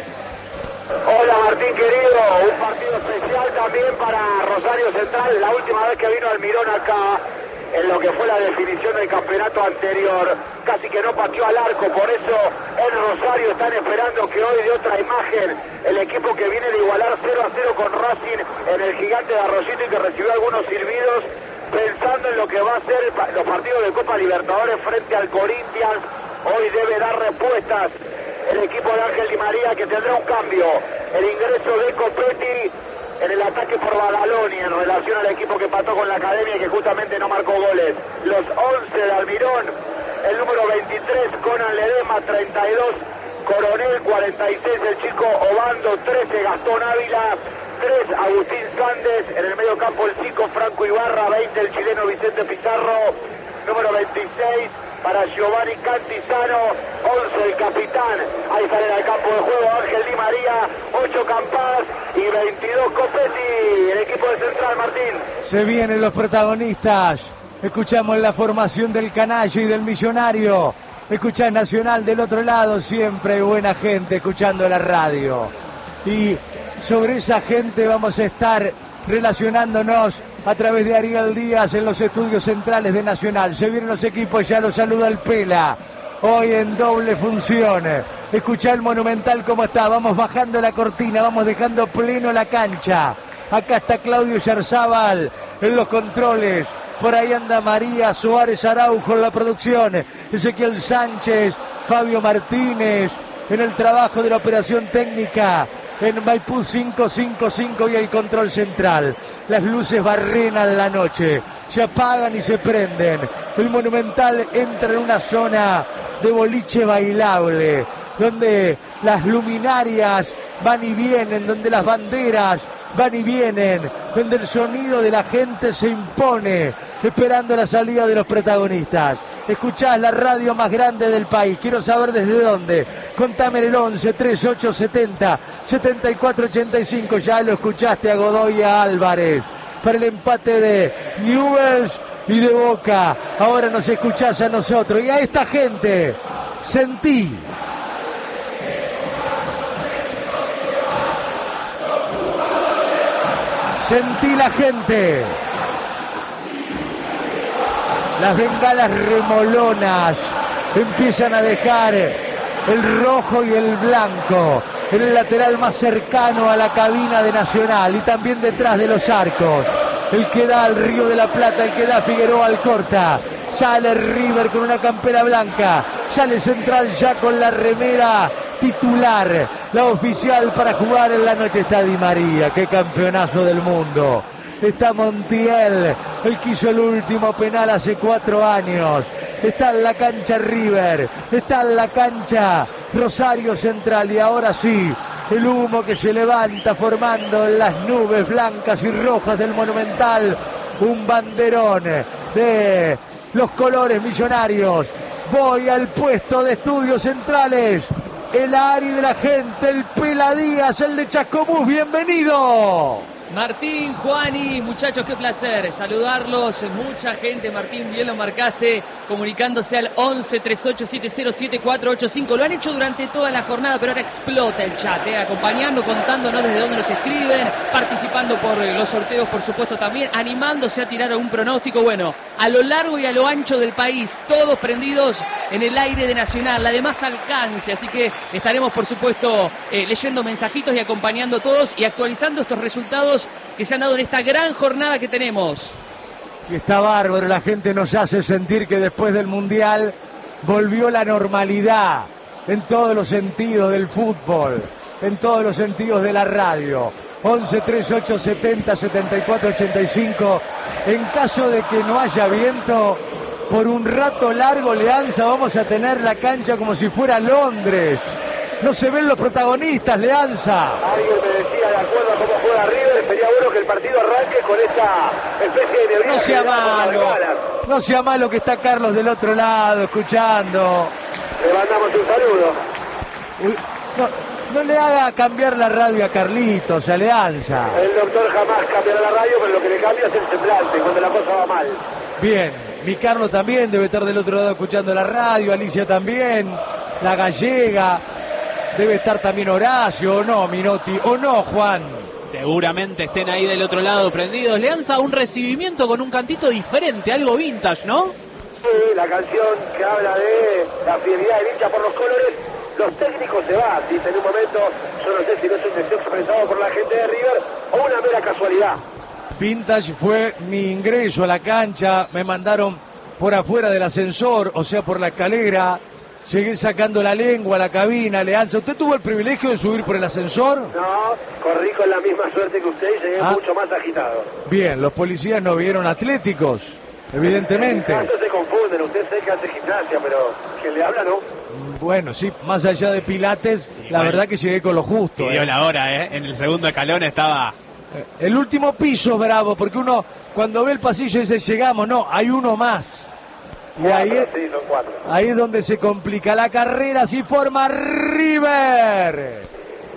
Hola Martín querido, un partido especial también para Rosario Central. La última vez que vino Almirón acá, en lo que fue la definición del campeonato anterior, casi que no pateó al arco. Por eso en Rosario están esperando que hoy de otra imagen el equipo que viene de igualar cero a cero con Racing en el Gigante de Arroyito y que recibió algunos silbidos, pensando en lo que va a ser los partidos de Copa Libertadores frente al Corinthians. Hoy debe dar respuestas el equipo de Ángel Di María, que tendrá un cambio. El ingreso de Copetti en el ataque por Badaloni en relación al equipo que empató con la Academia y que justamente no marcó goles. Los once de Almirón, el número veintitrés Conan Ledesma, treinta y dos Coronel, cuarenta y seis el chico Obando, trece Gastón Ávila, tres Agustín Sández, en el medio campo el cinco Franco Ibarra, veinte el chileno Vicente Pizarro, número veintiséis para Giovanni Cantizano, once el capitán, ahí sale al campo de juego Ángel Di María, ocho Campas y veintidós Copetti, el equipo de Central. Martín. Se vienen los protagonistas, escuchamos la formación del Canalla y del Millonario, escuchás Nacional del otro lado, siempre buena gente escuchando la radio. Y sobre esa gente vamos a estar relacionándonos a través de Ariel Díaz en los estudios centrales de Nacional. Se vienen los equipos, ya los saluda el Pela. hoy en doble función. Escuchá el Monumental cómo está, vamos bajando la cortina, vamos dejando pleno la cancha. Acá está Claudio Yarzábal en los controles. Por ahí anda María Suárez Araujo en la producción. Ezequiel Sánchez, Fabio Martínez en el trabajo de la operación técnica. En Maipú cinco cinco cinco y el control central. Las luces barrenan la noche. Se apagan y se prenden. El Monumental entra en una zona de boliche bailable, donde las luminarias van y vienen, donde las banderas van y vienen, donde el sonido de la gente se impone, esperando la salida de los protagonistas. Escuchás la radio más grande del país. Quiero saber desde dónde. Contame en el once, treinta y ocho setenta, setenta y cuatro ochenta y cinco. Ya lo escuchaste a Godoy y a Álvarez para el empate de Newell's y de Boca. Ahora nos escuchás a nosotros y a esta gente. Sentí. Sentí la gente. Las bengalas remolonas empiezan a dejar el rojo y el blanco en el lateral más cercano a la cabina de Nacional y también detrás de los arcos. El que da al Río de la Plata, el que da Figueroa Alcorta. Sale River con una campera blanca. Sale Central ya con la remera titular, la oficial para jugar en la noche. Está Di María, qué campeonazo del mundo. Está Montiel, el que hizo el último penal hace cuatro años. Está en la cancha River, está en la cancha Rosario Central. Y ahora sí, el humo que se levanta formando en las nubes blancas y rojas del Monumental. Un banderón de los colores millonarios. Voy al puesto de estudios centrales. El Ari de la gente, el Pela Díaz, el de Chascomús. Bienvenido. Martín, Juani, muchachos, qué placer saludarlos. Mucha gente, Martín, bien lo marcaste, comunicándose al once, treinta y ocho setenta, siete cuatro ocho cinco. Lo han hecho durante toda la jornada, pero ahora explota el chat, eh, acompañando, contándonos desde dónde nos escriben, participando por los sorteos, por supuesto, también, animándose a tirar un pronóstico. Bueno, a lo largo y a lo ancho del país, todos prendidos en el aire de Nacional, la de más alcance. Así que estaremos, por supuesto, eh, leyendo mensajitos y acompañando todos y actualizando estos resultados que se han dado en esta gran jornada que tenemos. Y está bárbaro, la gente nos hace sentir que después del Mundial volvió la normalidad en todos los sentidos del fútbol, en todos los sentidos de la radio. once, treinta y ocho setenta, setenta y cuatro ochenta y cinco. En caso de que no haya viento, por un rato largo, Leanza, vamos a tener la cancha como si fuera Londres. No se ven los protagonistas, Leanza. Alguien me decía, de acuerdo a cómo juega River, sería bueno que el partido arranque con esta especie de neblina. No sea malo, no sea malo que está Carlos del otro lado, escuchando. Le mandamos un saludo. Uy, no, no le haga cambiar la radio a Carlitos, a Leanza. El doctor jamás cambiará la radio, pero lo que le cambia es el semblante, cuando la cosa va mal. Bien, mi Carlos también debe estar del otro lado escuchando la radio, Alicia también, la gallega. Debe estar también Horacio, ¿o no, Minotti? ¿O no, Juan? Seguramente estén ahí del otro lado prendidos. Leanza, un recibimiento con un cantito diferente, algo vintage, ¿no? Sí, la canción que habla de la fidelidad del hincha por los colores. Los técnicos se van, dice en un momento. Yo no sé si no es un deseo expresado por la gente de River o una mera casualidad. Vintage fue mi ingreso a la cancha. Me mandaron por afuera del ascensor, o sea, por la escalera. Llegué sacando la lengua a la cabina, Leanza. ¿Usted tuvo el privilegio de subir por el ascensor? No, corrí con la misma suerte que usted y llegué ah. mucho más agitado. Bien, los policías no vieron atléticos, evidentemente. En caso se confunden, usted sé que hace gimnasia, pero quien le habla no. Bueno, sí, más allá de pilates, y la bueno, verdad que llegué con lo justo. Y dio eh. la hora, ¿eh? En el segundo escalón estaba... El último piso, bravo, porque uno cuando ve el pasillo dice llegamos, no, hay uno más. Y ahí es, sí, son cuatro. Ahí es donde se complica la carrera, si forma River. Suelta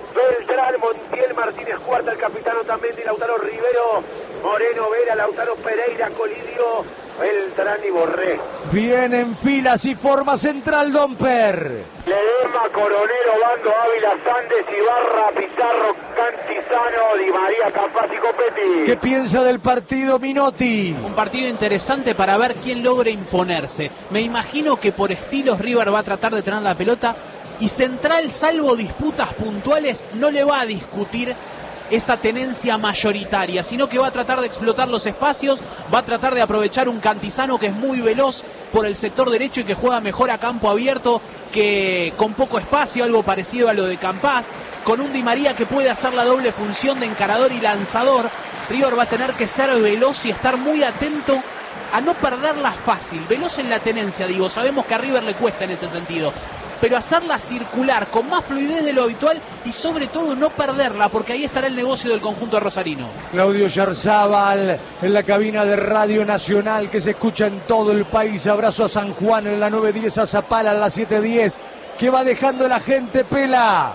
central, Montiel, Martínez Cuarta, el capitán Otamendi, Lautaro Rivero, Moreno Vera, Lautaro Pereira, Colidio, Beltrán y Borré. Bien en filas y forma central Domper. Ledesma, Coronero, Bando, Ávila, Sandes, Ibarra, Pizarro, Cantizano, Di María, Campas y Copetti. ¿Qué piensa del partido Minotti? Un partido interesante para ver quién logra imponerse. Me imagino que por estilos River va a tratar de tener la pelota y Central, salvo disputas puntuales, no le va a discutir esa tenencia mayoritaria, sino que va a tratar de explotar los espacios, va a tratar de aprovechar un Cantizano que es muy veloz por el sector derecho y que juega mejor a campo abierto que con poco espacio, algo parecido a lo de Campas, con un Di María que puede hacer la doble función de encarador y lanzador. River va a tener que ser veloz y estar muy atento a no perderla fácil, veloz en la tenencia, digo, sabemos que a River le cuesta en ese sentido, pero hacerla circular con más fluidez de lo habitual y sobre todo no perderla, porque ahí estará el negocio del conjunto rosarino. Claudio Yarzábal en la cabina de Radio Nacional que se escucha en todo el país. Abrazo a San Juan en la nueve diez, a Zapala en la siete diez. ¿Qué va dejando la gente, Pela?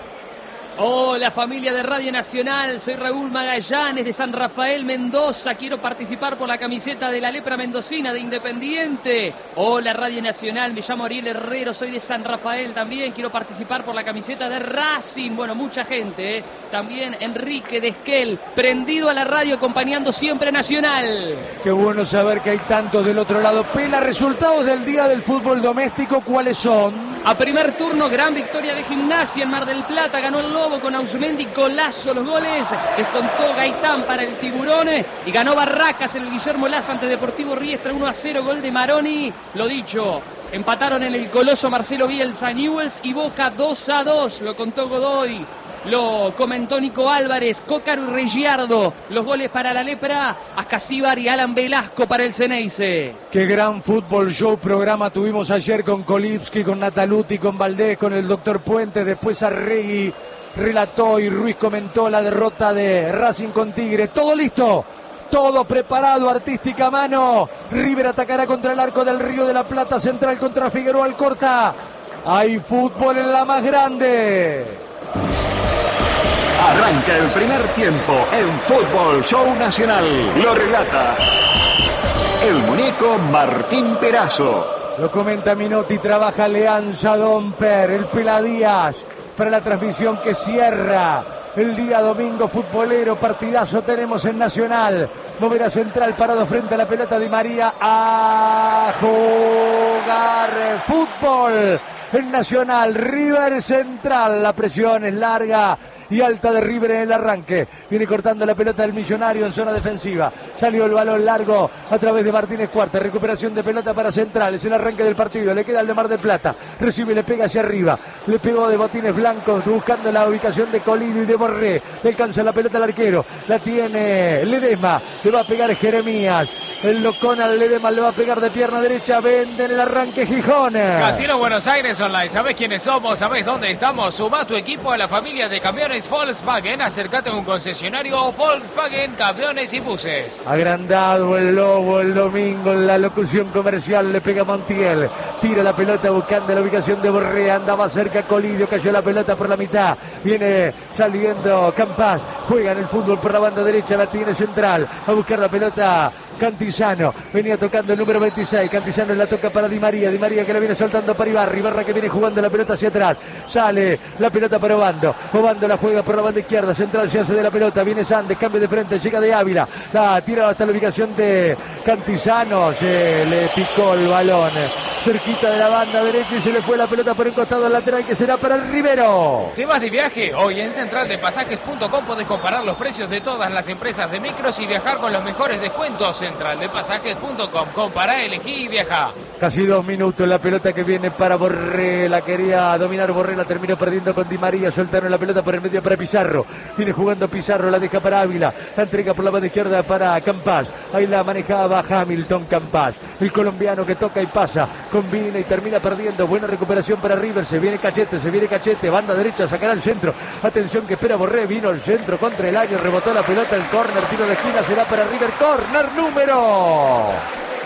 Hola familia de Radio Nacional, soy Raúl Magallanes de San Rafael, Mendoza. Quiero participar por la camiseta de la lepra mendocina de Independiente. Hola Radio Nacional, me llamo Ariel Herrero, soy de San Rafael también. Quiero participar por la camiseta de Racing. Bueno, mucha gente, ¿eh? También Enrique de Esquel, prendido a la radio, acompañando siempre a Nacional. Qué bueno saber que hay tantos del otro lado. Pela, resultados del día del fútbol doméstico, ¿cuáles son? A primer turno, gran victoria de Gimnasia en Mar del Plata. Ganó el Lobo con Ausmendi, golazo los goles. Descontó Gaitán para el Tiburón. Y ganó Barracas en el Guillermo Laza ante Deportivo Riestra. uno a cero, gol de Maroni. Lo dicho, empataron en el Coloso Marcelo Bielsa, Newell's y Boca dos a dos. Lo contó Godoy. Lo comentó Nico Álvarez, Cócaro y Reggiardo. Los goles para la lepra, Ascasíbar y Alan Velasco para el Ceneice. Qué gran fútbol show programa tuvimos ayer con Kolipski, con Nataluti, con Valdés, con el doctor Puente. Después Arregui relató y Ruiz comentó la derrota de Racing con Tigre. Todo listo, todo preparado, artística mano. River atacará contra el arco del Río de la Plata, Central contra Figueroa Alcorta. Hay fútbol en la más grande. Arranca el primer tiempo en Fútbol Show Nacional. Lo relata el muñeco Martín Perazo. Lo comenta Minotti, trabaja Leanza Domper, el Pela Díaz para la transmisión que cierra el día domingo futbolero. Partidazo tenemos en Nacional. Moverá Central parado frente a la pelota de María a jugar fútbol en Nacional. River Central, la presión es larga y alta de River en el arranque. Viene cortando la pelota del Millonario en zona defensiva. Salió el balón largo a través de Martínez Cuarta. Recuperación de pelota para Central. Es el arranque del partido. Le queda el de Mar del Plata. Recibe y le pega hacia arriba. Le pegó de botines blancos buscando la ubicación de Colidio y de Borré. Le alcanza la pelota al arquero. La tiene Ledesma. Le va a pegar Jeremías. El locón al Ledesma le va a pegar de pierna derecha. Vende en el arranque Gijón. Casino Buenos Aires Online. ¿Sabés quiénes somos? ¿Sabés dónde estamos? Sumá tu equipo a la familia de camiones Volkswagen. Acércate a un concesionario Volkswagen, camiones y buses. Agrandado el Lobo el domingo en la locución comercial. Le pega Montiel. Tira la pelota buscando la ubicación de Borré. Andaba cerca Colidio. Cayó la pelota por la mitad. Viene saliendo Campas. Juega en el fútbol por la banda derecha. La tiene Central. A buscar la pelota Cantizano. Venía tocando el número veintiséis. Cantizano la toca para Di María. Di María que la viene soltando para Ibarra. Ibarra que viene jugando la pelota hacia atrás. Sale la pelota para Obando. Obando la juega por la banda izquierda. Central se hace de la pelota. Viene Sandes. Cambio de frente. Llega de Ávila. La tira hasta la ubicación de Cantizano. Se le picó el balón cerquita de la banda derecha y se le fue la pelota por el costado lateral que será para el Rivero. ¿Te vas de viaje? Hoy en central de pasajes punto com podés comparar los precios de todas las empresas de micros y viajar con los mejores descuentos. central de pasajes punto com. Compará, elegí y viaja. Casi dos minutos la pelota que viene para Borré. La quería dominar Borré, la terminó perdiendo con Di María. Soltaron la pelota por el medio para Pizarro. Viene jugando Pizarro, la deja para Ávila. La entrega por la banda izquierda para Campas. Ahí la manejaba Hamilton Campas. El colombiano que toca y pasa. Combina y termina perdiendo. Buena recuperación para River. Se viene Cachete, se viene Cachete. Banda derecha, sacará el centro. Atención que espera Borré. Vino el centro contra el año. Rebotó la pelota. El córner, tiro de esquina. Será para River. Córner número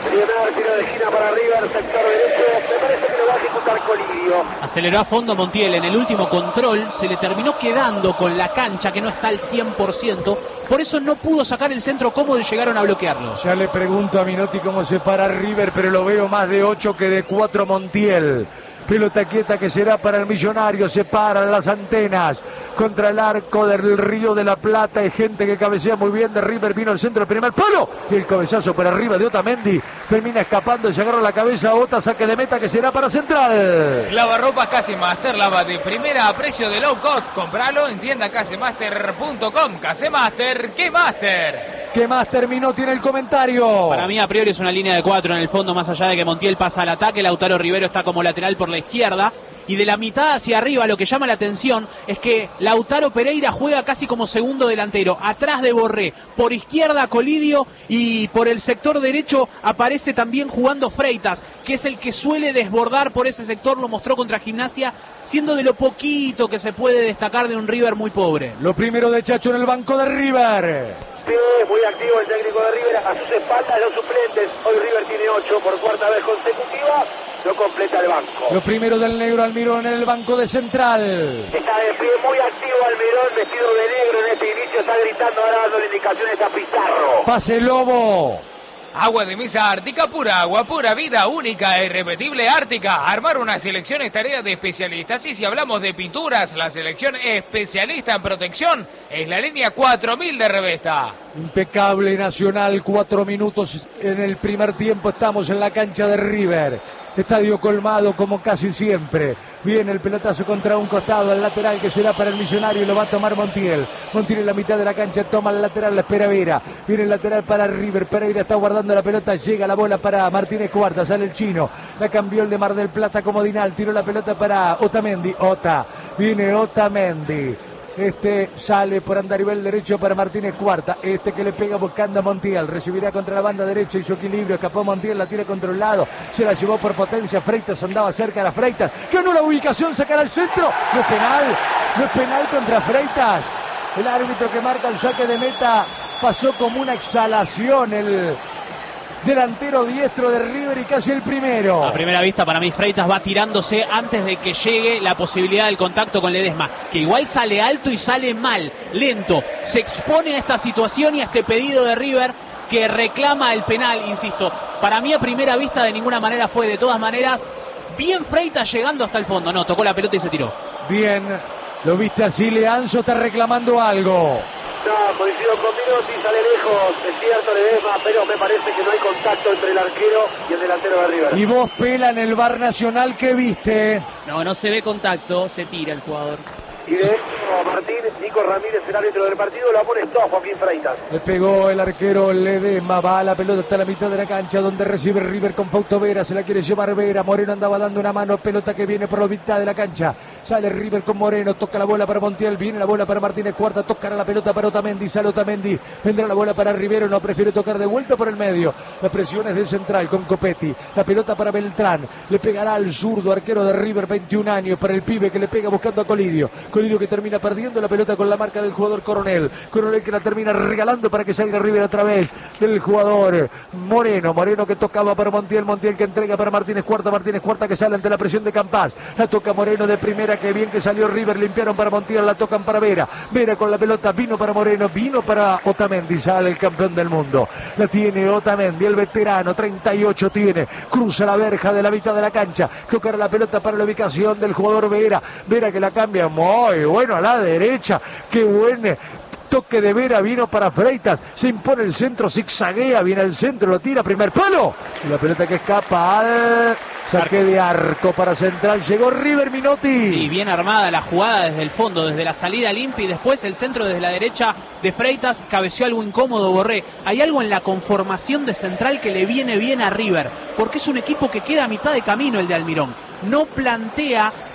Primer tiro de esquina para River, sector derecho. Me parece que lo va a ejecutar Colidio. Aceleró a fondo Montiel en el último control, se le terminó quedando con la cancha que no está al cien por ciento, por eso no pudo sacar el centro cómodo y llegaron a bloquearlo. Ya le pregunto a Minotti cómo se para River, pero lo veo más de ocho que de cuatro Montiel. Pelota quieta que será para el Millonario, se paran las antenas contra el arco del Río de la Plata. Hay gente que cabecea muy bien de River, vino al centro del primer palo y el cabezazo por arriba de Otamendi termina escapando y se agarra la cabeza a Ota, saque de meta que será para Central. Lavarropas Casemaster, lava de primera a precio de low cost, compralo en tienda casemaster punto com. Casemaster, ¿qué master? ¿Qué más terminó? Tiene el comentario. Para mí a priori es una línea de cuatro en el fondo, más allá de que Montiel pasa al ataque, Lautaro Rivero está como lateral por la izquierda. Y de la mitad hacia arriba lo que llama la atención es que Lautaro Pereira juega casi como segundo delantero, atrás de Borré, por izquierda Colidio y por el sector derecho aparece también jugando Freitas, que es el que suele desbordar por ese sector, lo mostró contra Gimnasia, siendo de lo poquito que se puede destacar de un River muy pobre. Lo primero de Chacho en el banco de River. Sí, muy activo el técnico de River, a sus espaldas los suplentes. Hoy River tiene ocho por cuarta vez consecutiva. No completa el banco. Lo primero del negro Almirón en el banco de Central. Está de pie muy activo Almirón, vestido de negro en este inicio. Está gritando ahora dando indicaciones a Pizarro. Pase Lobo. Agua de mesa Ártica, pura agua, pura vida, única e irrepetible Ártica. Armar una selección es tarea de especialistas. Y si hablamos de pinturas, la selección especialista en protección es la línea cuatro mil de Revesta. Impecable Nacional, cuatro minutos en el primer tiempo. Estamos en la cancha de River. Estadio colmado como casi siempre. Viene el pelotazo contra un costado, el lateral que será para el Millonario y lo va a tomar Montiel. Montiel en la mitad de la cancha, toma el lateral, la espera Vera. Viene el lateral para River, Pereira está guardando la pelota, llega la bola para Martínez Cuarta, sale el chino. La cambió el de Mar del Plata como Dinal, tiró la pelota para Otamendi. Ota, viene Otamendi. Este sale por andarivel derecho para Martínez Cuarta. Este que le pega buscando a Montiel. Recibirá contra la banda derecha, hizo equilibrio. Escapó Montiel, la tira contra un lado. Se la llevó por potencia. Freitas andaba cerca de la Freitas. Ganó la ubicación, sacará al centro. No es penal. No es penal contra Freitas. El árbitro que marca el saque de meta pasó como una exhalación. El delantero diestro de River y casi el primero. A primera vista para mí Freitas va tirándose antes de que llegue la posibilidad del contacto con Ledesma, que igual sale alto y sale mal, lento, se expone a esta situación y a este pedido de River que reclama el penal, insisto. Para mí a primera vista de ninguna manera fue, de todas maneras, bien Freitas llegando hasta el fondo. No, tocó la pelota y se tiró. Bien, lo viste así, Leanzo está reclamando algo. No, coincido con Minotti, sale lejos, es cierto Ledesma, pero me parece que no hay contacto entre el arquero y el delantero de River. Y vos, Pela, en el V A R Nacional, ¿qué viste? No, no se ve contacto, se tira el jugador. Y de hecho, Martín, Nico Ramírez, el árbitro del partido, lo amonestó a Joaquín Freitas. Le pegó el arquero Ledesma, va la pelota hasta la mitad de la cancha, donde recibe River con Fausto Vera, se la quiere llevar Vera, Moreno andaba dando una mano, pelota que viene por la mitad de la cancha, sale River con Moreno, toca la bola para Montiel, viene la bola para Martínez Cuarta, tocará la pelota para Otamendi, sale Otamendi, vendrá la bola para Rivero, no prefiere tocar de vuelta por el medio, las presiones del central con Copetti, la pelota para Beltrán, le pegará al zurdo, arquero de River, veintiún años, para el pibe que le pega buscando a Colidio, Colidio que termina perdiendo la pelota con la marca del jugador Coronel. Coronel que la termina regalando para que salga River a través del jugador Moreno. Moreno que tocaba para Montiel. Montiel que entrega para Martínez Cuarta. Martínez Cuarta que sale ante la presión de Campas. La toca Moreno de primera. Que bien que salió River. Limpiaron para Montiel. La tocan para Vera. Vera con la pelota. Vino para Moreno. Vino para Otamendi. Sale el campeón del mundo. La tiene Otamendi. El veterano. treinta y ocho tiene. Cruza la verja de la mitad de la cancha. Tocará la pelota para la ubicación del jugador Vera. Vera que la cambia muy bueno a la derecha. Qué buen toque de Vera, vino para Freitas, se impone el centro, zigzaguea, viene al centro, lo tira, primer palo, y la pelota que escapa al saque de arco para Central, llegó River, Minotti. Sí, bien armada la jugada desde el fondo, desde la salida limpia y después el centro desde la derecha de Freitas, cabeció algo incómodo Borré. Hay algo en la conformación de Central que le viene bien a River, porque es un equipo que queda a mitad de camino el de Almirón, no plantea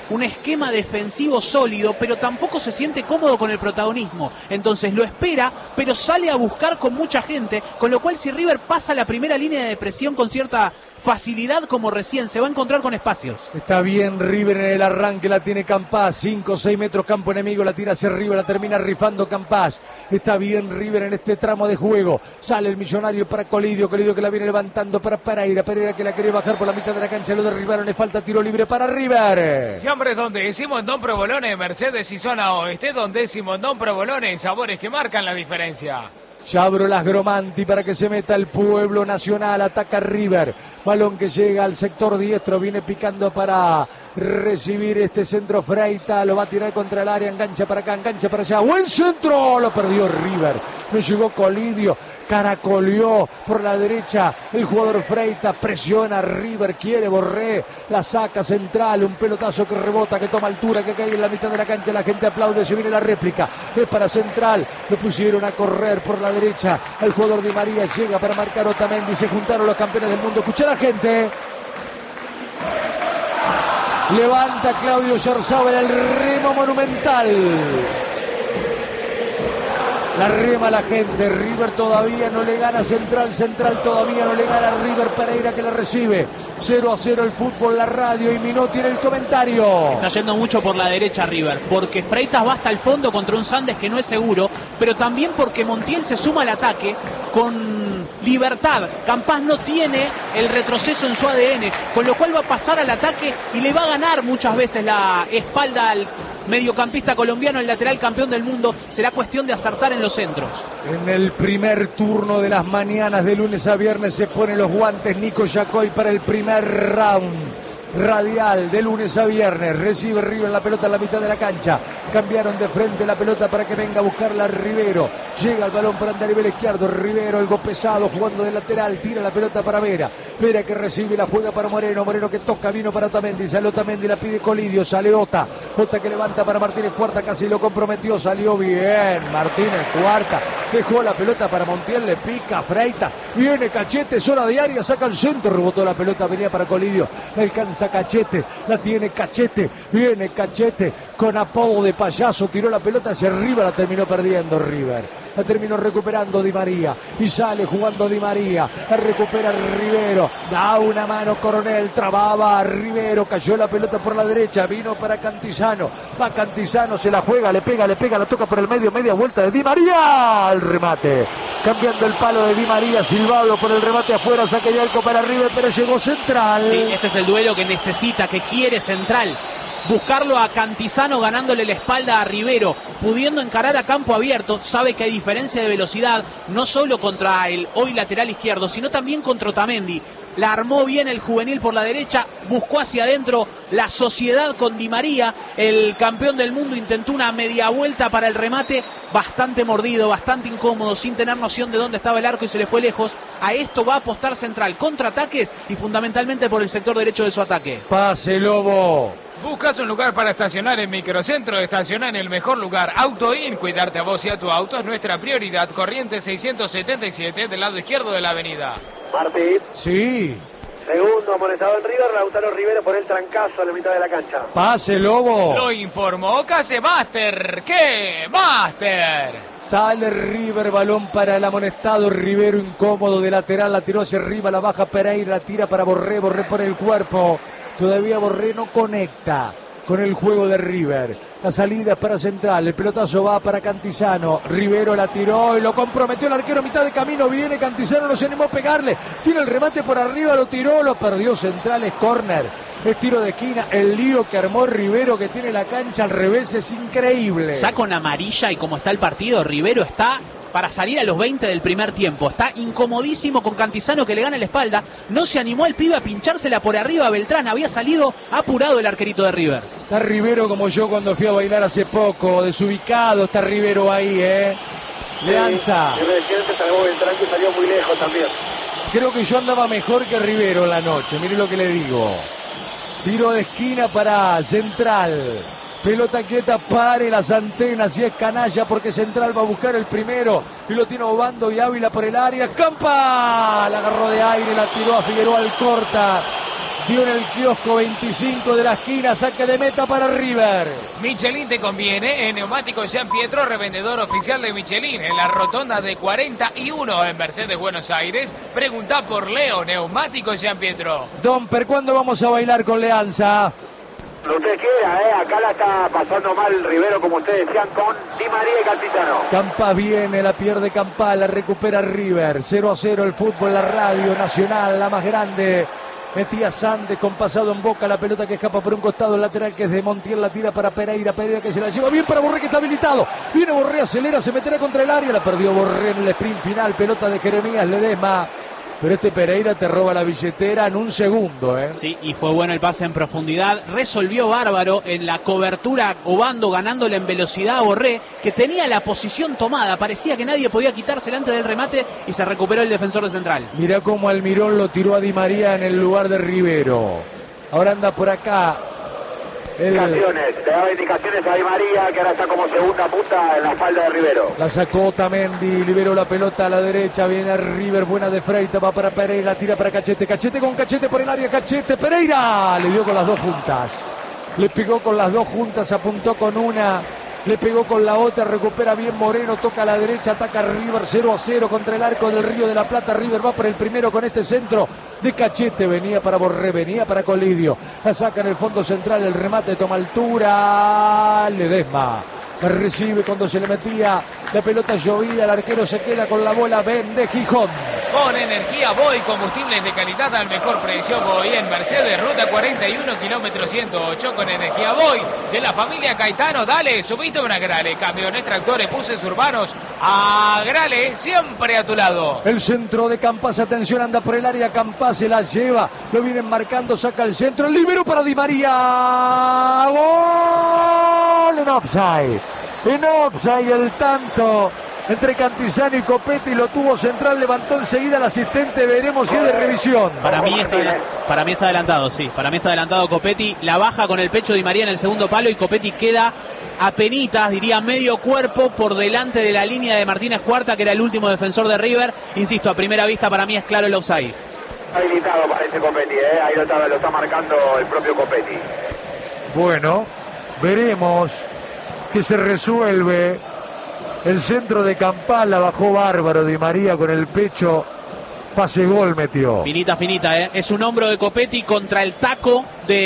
un esquema defensivo sólido, pero tampoco se siente cómodo con el protagonismo. Entonces lo espera, pero sale a buscar con mucha gente, con lo cual si River pasa la primera línea de presión con cierta facilidad como recién, se va a encontrar con espacios. Está bien River en el arranque, la tiene Campás, cinco o seis metros campo enemigo, la tira hacia arriba, la termina rifando Campás. Está bien River en este tramo de juego, sale el millonario para Colidio, Colidio que la viene levantando para Pereira, Pereira que la quería bajar por la mitad de la cancha, lo derribaron, le falta tiro libre para River. Fiambres donde decimos Don Provolone, Mercedes y zona oeste, donde decimos Don Provolone, sabores que marcan la diferencia. Yabro Las Gromanti para que se meta el pueblo nacional, ataca River, balón que llega al sector diestro, viene picando para recibir este centro Freita, lo va a tirar contra el área, engancha para acá, engancha para allá, buen centro, lo perdió River, no llegó Colidio, caracoleó por la derecha el jugador Freita, presiona River, quiere Borré, la saca central, un pelotazo que rebota, que toma altura, que cae en la mitad de la cancha, la gente aplaude, se viene la réplica, es para central, lo pusieron a correr por la derecha, el jugador Di María llega para marcar Otamendi, se juntaron los campeones del mundo, escucha la gente. Levanta Claudio Yarzábal el remo monumental. La rema la gente, River todavía no le gana Central, Central todavía no le gana River, Pereira que la recibe. cero a cero el fútbol, la radio y Minotti en el comentario. Está yendo mucho por la derecha River, porque Freitas va hasta el fondo contra un Sandes que no es seguro, pero también porque Montiel se suma al ataque con libertad. Campás no tiene el retroceso en su A D N, con lo cual va a pasar al ataque y le va a ganar muchas veces la espalda al mediocampista colombiano, el lateral campeón del mundo. Será cuestión de acertar en los centros. En el primer turno de las mañanas de lunes a viernes se ponen los guantes Nico Yacoy para el primer round radial de lunes a viernes. Recibe River la pelota en la mitad de la cancha, cambiaron de frente la pelota para que venga a buscarla Rivero, llega el balón para andar a nivel izquierdo, Rivero algo pesado jugando de lateral, tira la pelota para Vera, Vera que recibe, la juega para Moreno, Moreno que toca, vino para Otamendi, sale Otamendi, la pide Colidio, sale Ota, Ota que levanta para Martínez Cuarta, casi lo comprometió, salió bien Martínez Cuarta, dejó la pelota para Montiel, le pica Freita, viene Cachete, zona de área, saca el centro, rebotó la pelota, venía para Colidio, la alcanza Cachete, la tiene Cachete, viene Cachete con apodo de payaso, tiró la pelota hacia arriba, la terminó perdiendo River, la terminó recuperando Di María y sale jugando Di María, la recupera Rivero, da una mano Coronel, trababa Rivero, cayó la pelota por la derecha, vino para Cantizano, va Cantizano, se la juega, le pega, le pega, la toca por el medio, media vuelta de Di María, al remate, cambiando el palo de Di María, silbado por el remate afuera, saca de arco para River, pero llegó Central. Sí, este es el duelo que necesita, que quiere Central. Buscarlo a Cantizano ganándole la espalda a Rivero, pudiendo encarar a campo abierto. Sabe que hay diferencia de velocidad, no solo contra el hoy lateral izquierdo, sino también contra Otamendi. La armó bien el juvenil por la derecha, buscó hacia adentro la sociedad con Di María. El campeón del mundo intentó una media vuelta para el remate, bastante mordido, bastante incómodo, sin tener noción de dónde estaba el arco y se le fue lejos. A esto va a apostar Central, contraataques y fundamentalmente por el sector derecho de su ataque. Pase Lobo. ¿Buscas un lugar para estacionar en Microcentro? Estaciona en el mejor lugar. AutoIn, cuidarte a vos y a tu auto es nuestra prioridad. Corriente seiscientos setenta y siete del lado izquierdo de la avenida. Martín. Sí. Segundo amonestado en River, Lautaro Rivero por el trancazo en la mitad de la cancha. Pase Lobo. Lo informó Case Master. ¿Qué? Master. Sale River, balón para el amonestado Rivero, incómodo de lateral, la tiró hacia arriba, la baja Pereira, la tira para Borré, Borré por el cuerpo. Todavía Borré no conecta con el juego de River. La salida es para Central, el pelotazo va para Cantizano, Rivero la tiró y lo comprometió el arquero a mitad de camino, viene Cantizano, no se animó a pegarle, tiene el remate por arriba, lo tiró, lo perdió Central, es córner, es tiro de esquina, el lío que armó Rivero que tiene la cancha al revés es increíble. Ya con amarilla y como está el partido, Rivero está para salir a los veinte del primer tiempo. Está incomodísimo con Cantizano que le gana la espalda. No se animó el pibe a pinchársela por arriba a Beltrán. Había salido apurado el arquerito de River. Está Rivero como yo cuando fui a bailar hace poco. Desubicado está Rivero ahí, ¿eh? Leanza. Sí, el presidente salvó Beltrán que salió muy lejos también. Creo que yo andaba mejor que Rivero en la noche. Mire lo que le digo. Tiro de esquina para Central. Pelota quieta, pare las antenas y es canalla porque Central va a buscar el primero y lo tiene Obando y Ávila por el área. ¡Campa! La agarró de aire, la tiró a Figueroa al corta. dio en el kiosco veinticinco de la esquina, saque de meta para River. Michelin te conviene, en Neumáticos Jean Pietro, revendedor oficial de Michelin, en la rotonda de cuarenta y uno en Mercedes, Buenos Aires. Pregunta por Leo, Neumáticos Jean Pietro. Domper, ¿cuándo vamos a bailar con Leanza? Lo que usted quiera, ¿eh? Acá la está pasando mal Rivero, como ustedes decían, con Di María y Cantizano. Campa viene, la pierde Campa, la recupera River. cero a cero el fútbol, la radio nacional, la más grande. Metía Sandes con pasado en Boca, la pelota que escapa por un costado, el lateral que es de Montiel, la tira para Pereira, Pereira que se la lleva bien para Borré, que está habilitado. Viene Borré, acelera, se meterá contra el área, la perdió Borré en el sprint final, pelota de Jeremías Ledesma. Pero este Pereira te roba la billetera en un segundo, ¿eh? Sí, y fue bueno el pase en profundidad. Resolvió bárbaro en la cobertura, Obando ganándole en velocidad a Borré, que tenía la posición tomada. Parecía que nadie podía quitársela antes del remate y se recuperó el defensor de Central. Mirá cómo Almirón lo tiró a Di María en el lugar de Rivero. Ahora anda por acá. El... Indicaciones, le daba indicaciones a Di María, que ahora está como segunda punta en la falda de Rivero. La sacó Otamendi, liberó la pelota a la derecha, viene River, buena de Freitas, va para Pereira, tira para Cachete, Cachete con Cachete por el área, Cachete, Pereira, le dio con las dos juntas, le pegó con las dos juntas, apuntó con una, le pegó con la otra, recupera bien Moreno, toca a la derecha, ataca River cero a cero contra el arco del Río de la Plata. River va por el primero con este centro de Cachete, venía para Borré, venía para Colidio, la saca en el fondo central, el remate toma altura, Ledesma recibe cuando se le metía la pelota llovida, el arquero se queda con la bola, vende Gijón. Con energía Boy, combustibles de calidad al mejor precio. Boy en Mercedes, ruta cuarenta y uno, kilómetro ciento ocho, con energía Boy de la familia Caetano. Dale, subite una Grale, camiones, tractores, buses urbanos, a Grale, siempre a tu lado. El centro de Campas, atención, anda por el área, Campas se la lleva, lo vienen marcando, saca el centro, el libero para Di María, gol en offside, en offside el tanto entre Cantizano y Copetti, lo tuvo Central, levantó enseguida el asistente, veremos si es de revisión. Para mí está, para mí está adelantado, sí, para mí está adelantado Copetti, la baja con el pecho Di María en el segundo palo y Copetti queda apenitas, diría medio cuerpo por delante de la línea de Martínez Cuarta, que era el último defensor de River. Insisto, a primera vista para mí es claro el offside. Habilitado parece Copetti, ¿eh? Ahí lo está, lo está marcando el propio Copetti. Bueno, veremos que se resuelve. El centro de Campala bajó bárbaro Di María con el pecho, pase gol metió. Finita, finita, ¿eh? Es un hombro de Copetti contra el taco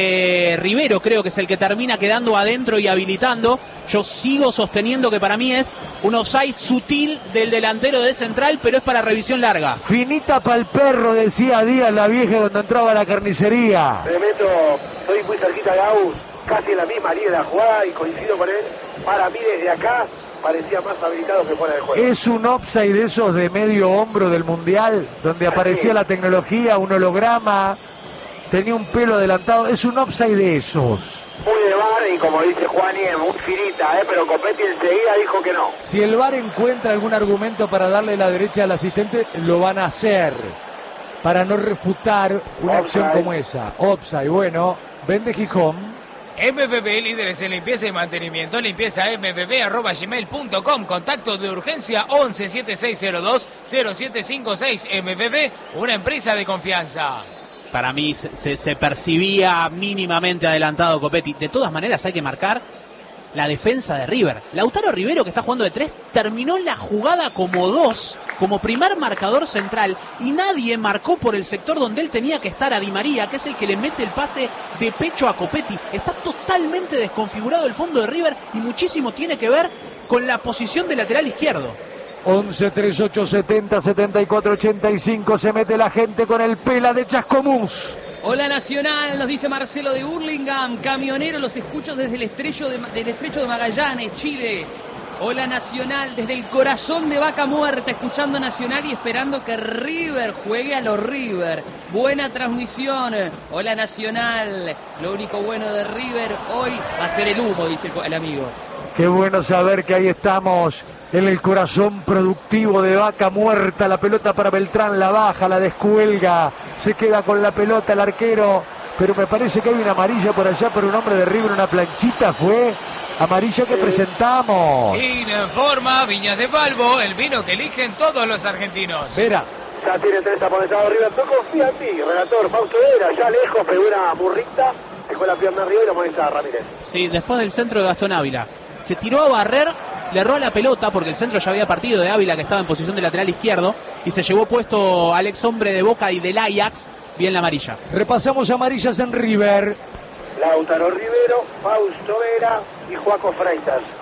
de Rivero, creo que es el que termina quedando adentro y habilitando. Yo sigo sosteniendo que para mí es un offside sutil del delantero de Central, pero es para revisión larga. Finita para el perro, decía Díaz la vieja cuando entraba a la carnicería. Me meto, estoy muy cerquita de Agus, casi en la misma línea de la jugada y coincido con él. Para mí desde acá parecía más habilitado que fuera del juego. Es un offside de esos de medio hombro del Mundial, donde aparecía la tecnología, un holograma, tenía un pelo adelantado. Es un offside de esos. Muy de bar y como dice Juani, muy finita, ¿eh? Pero Copetti enseguida dijo que no. Si el V A R encuentra algún argumento para darle la derecha al asistente, lo van a hacer para no refutar una Offside. acción como esa. Offside, bueno, vende Gijón. M V B, líderes en limpieza y mantenimiento. Limpieza m v b arroba gmail punto com. Contacto de urgencia once setenta y seis cero dos cero siete cinco seis. M V B, una empresa de confianza. Para mí se, se, se percibía mínimamente adelantado Copetti. De todas maneras hay que marcar la defensa de River. Lautaro Rivero, que está jugando de tres, terminó la jugada como dos, como primer marcador central, y nadie marcó por el sector donde él tenía que estar a Di María, que es el que le mete el pase de pecho a Copetti. Está totalmente desconfigurado el fondo de River y muchísimo tiene que ver con la posición de lateral izquierdo. once treinta y ocho setenta setenta y cuatro ochenta y cinco, se mete la gente con el pela de Chascomús. Hola Nacional, nos dice Marcelo de Hurlingham. Camionero, los escucho desde el estrecho de, del estrecho de Magallanes, Chile. Hola Nacional, desde el corazón de Vaca Muerta, escuchando Nacional y esperando que River juegue a los River. Buena transmisión. Hola Nacional, lo único bueno de River hoy va a ser el humo, dice el, el amigo. Qué bueno saber que ahí estamos en el corazón productivo de Vaca Muerta. La pelota para Beltrán, la baja, la descuelga, se queda con la pelota el arquero, pero me parece que hay una amarilla por allá por un hombre de River, una planchita fue amarilla que presentamos. Informa Viñas de Balbo, el vino que eligen todos los argentinos. Vera, Ya tiene tres amonestados River. No confía en mí, relator. Fausto Vera, ya lejos, pegó una burrita. Dejó la pierna arriba y lo amonesta a Ramírez. Sí, después del centro de Gastón Ávila. Se tiró a barrer, le erró la pelota porque el centro ya había partido de Ávila, que estaba en posición de lateral izquierdo, y se llevó puesto al ex hombre de Boca y del Ajax, bien la amarilla. Repasamos amarillas en River. Lautaro Rivero, Fausto Vera y Joaco Freitas.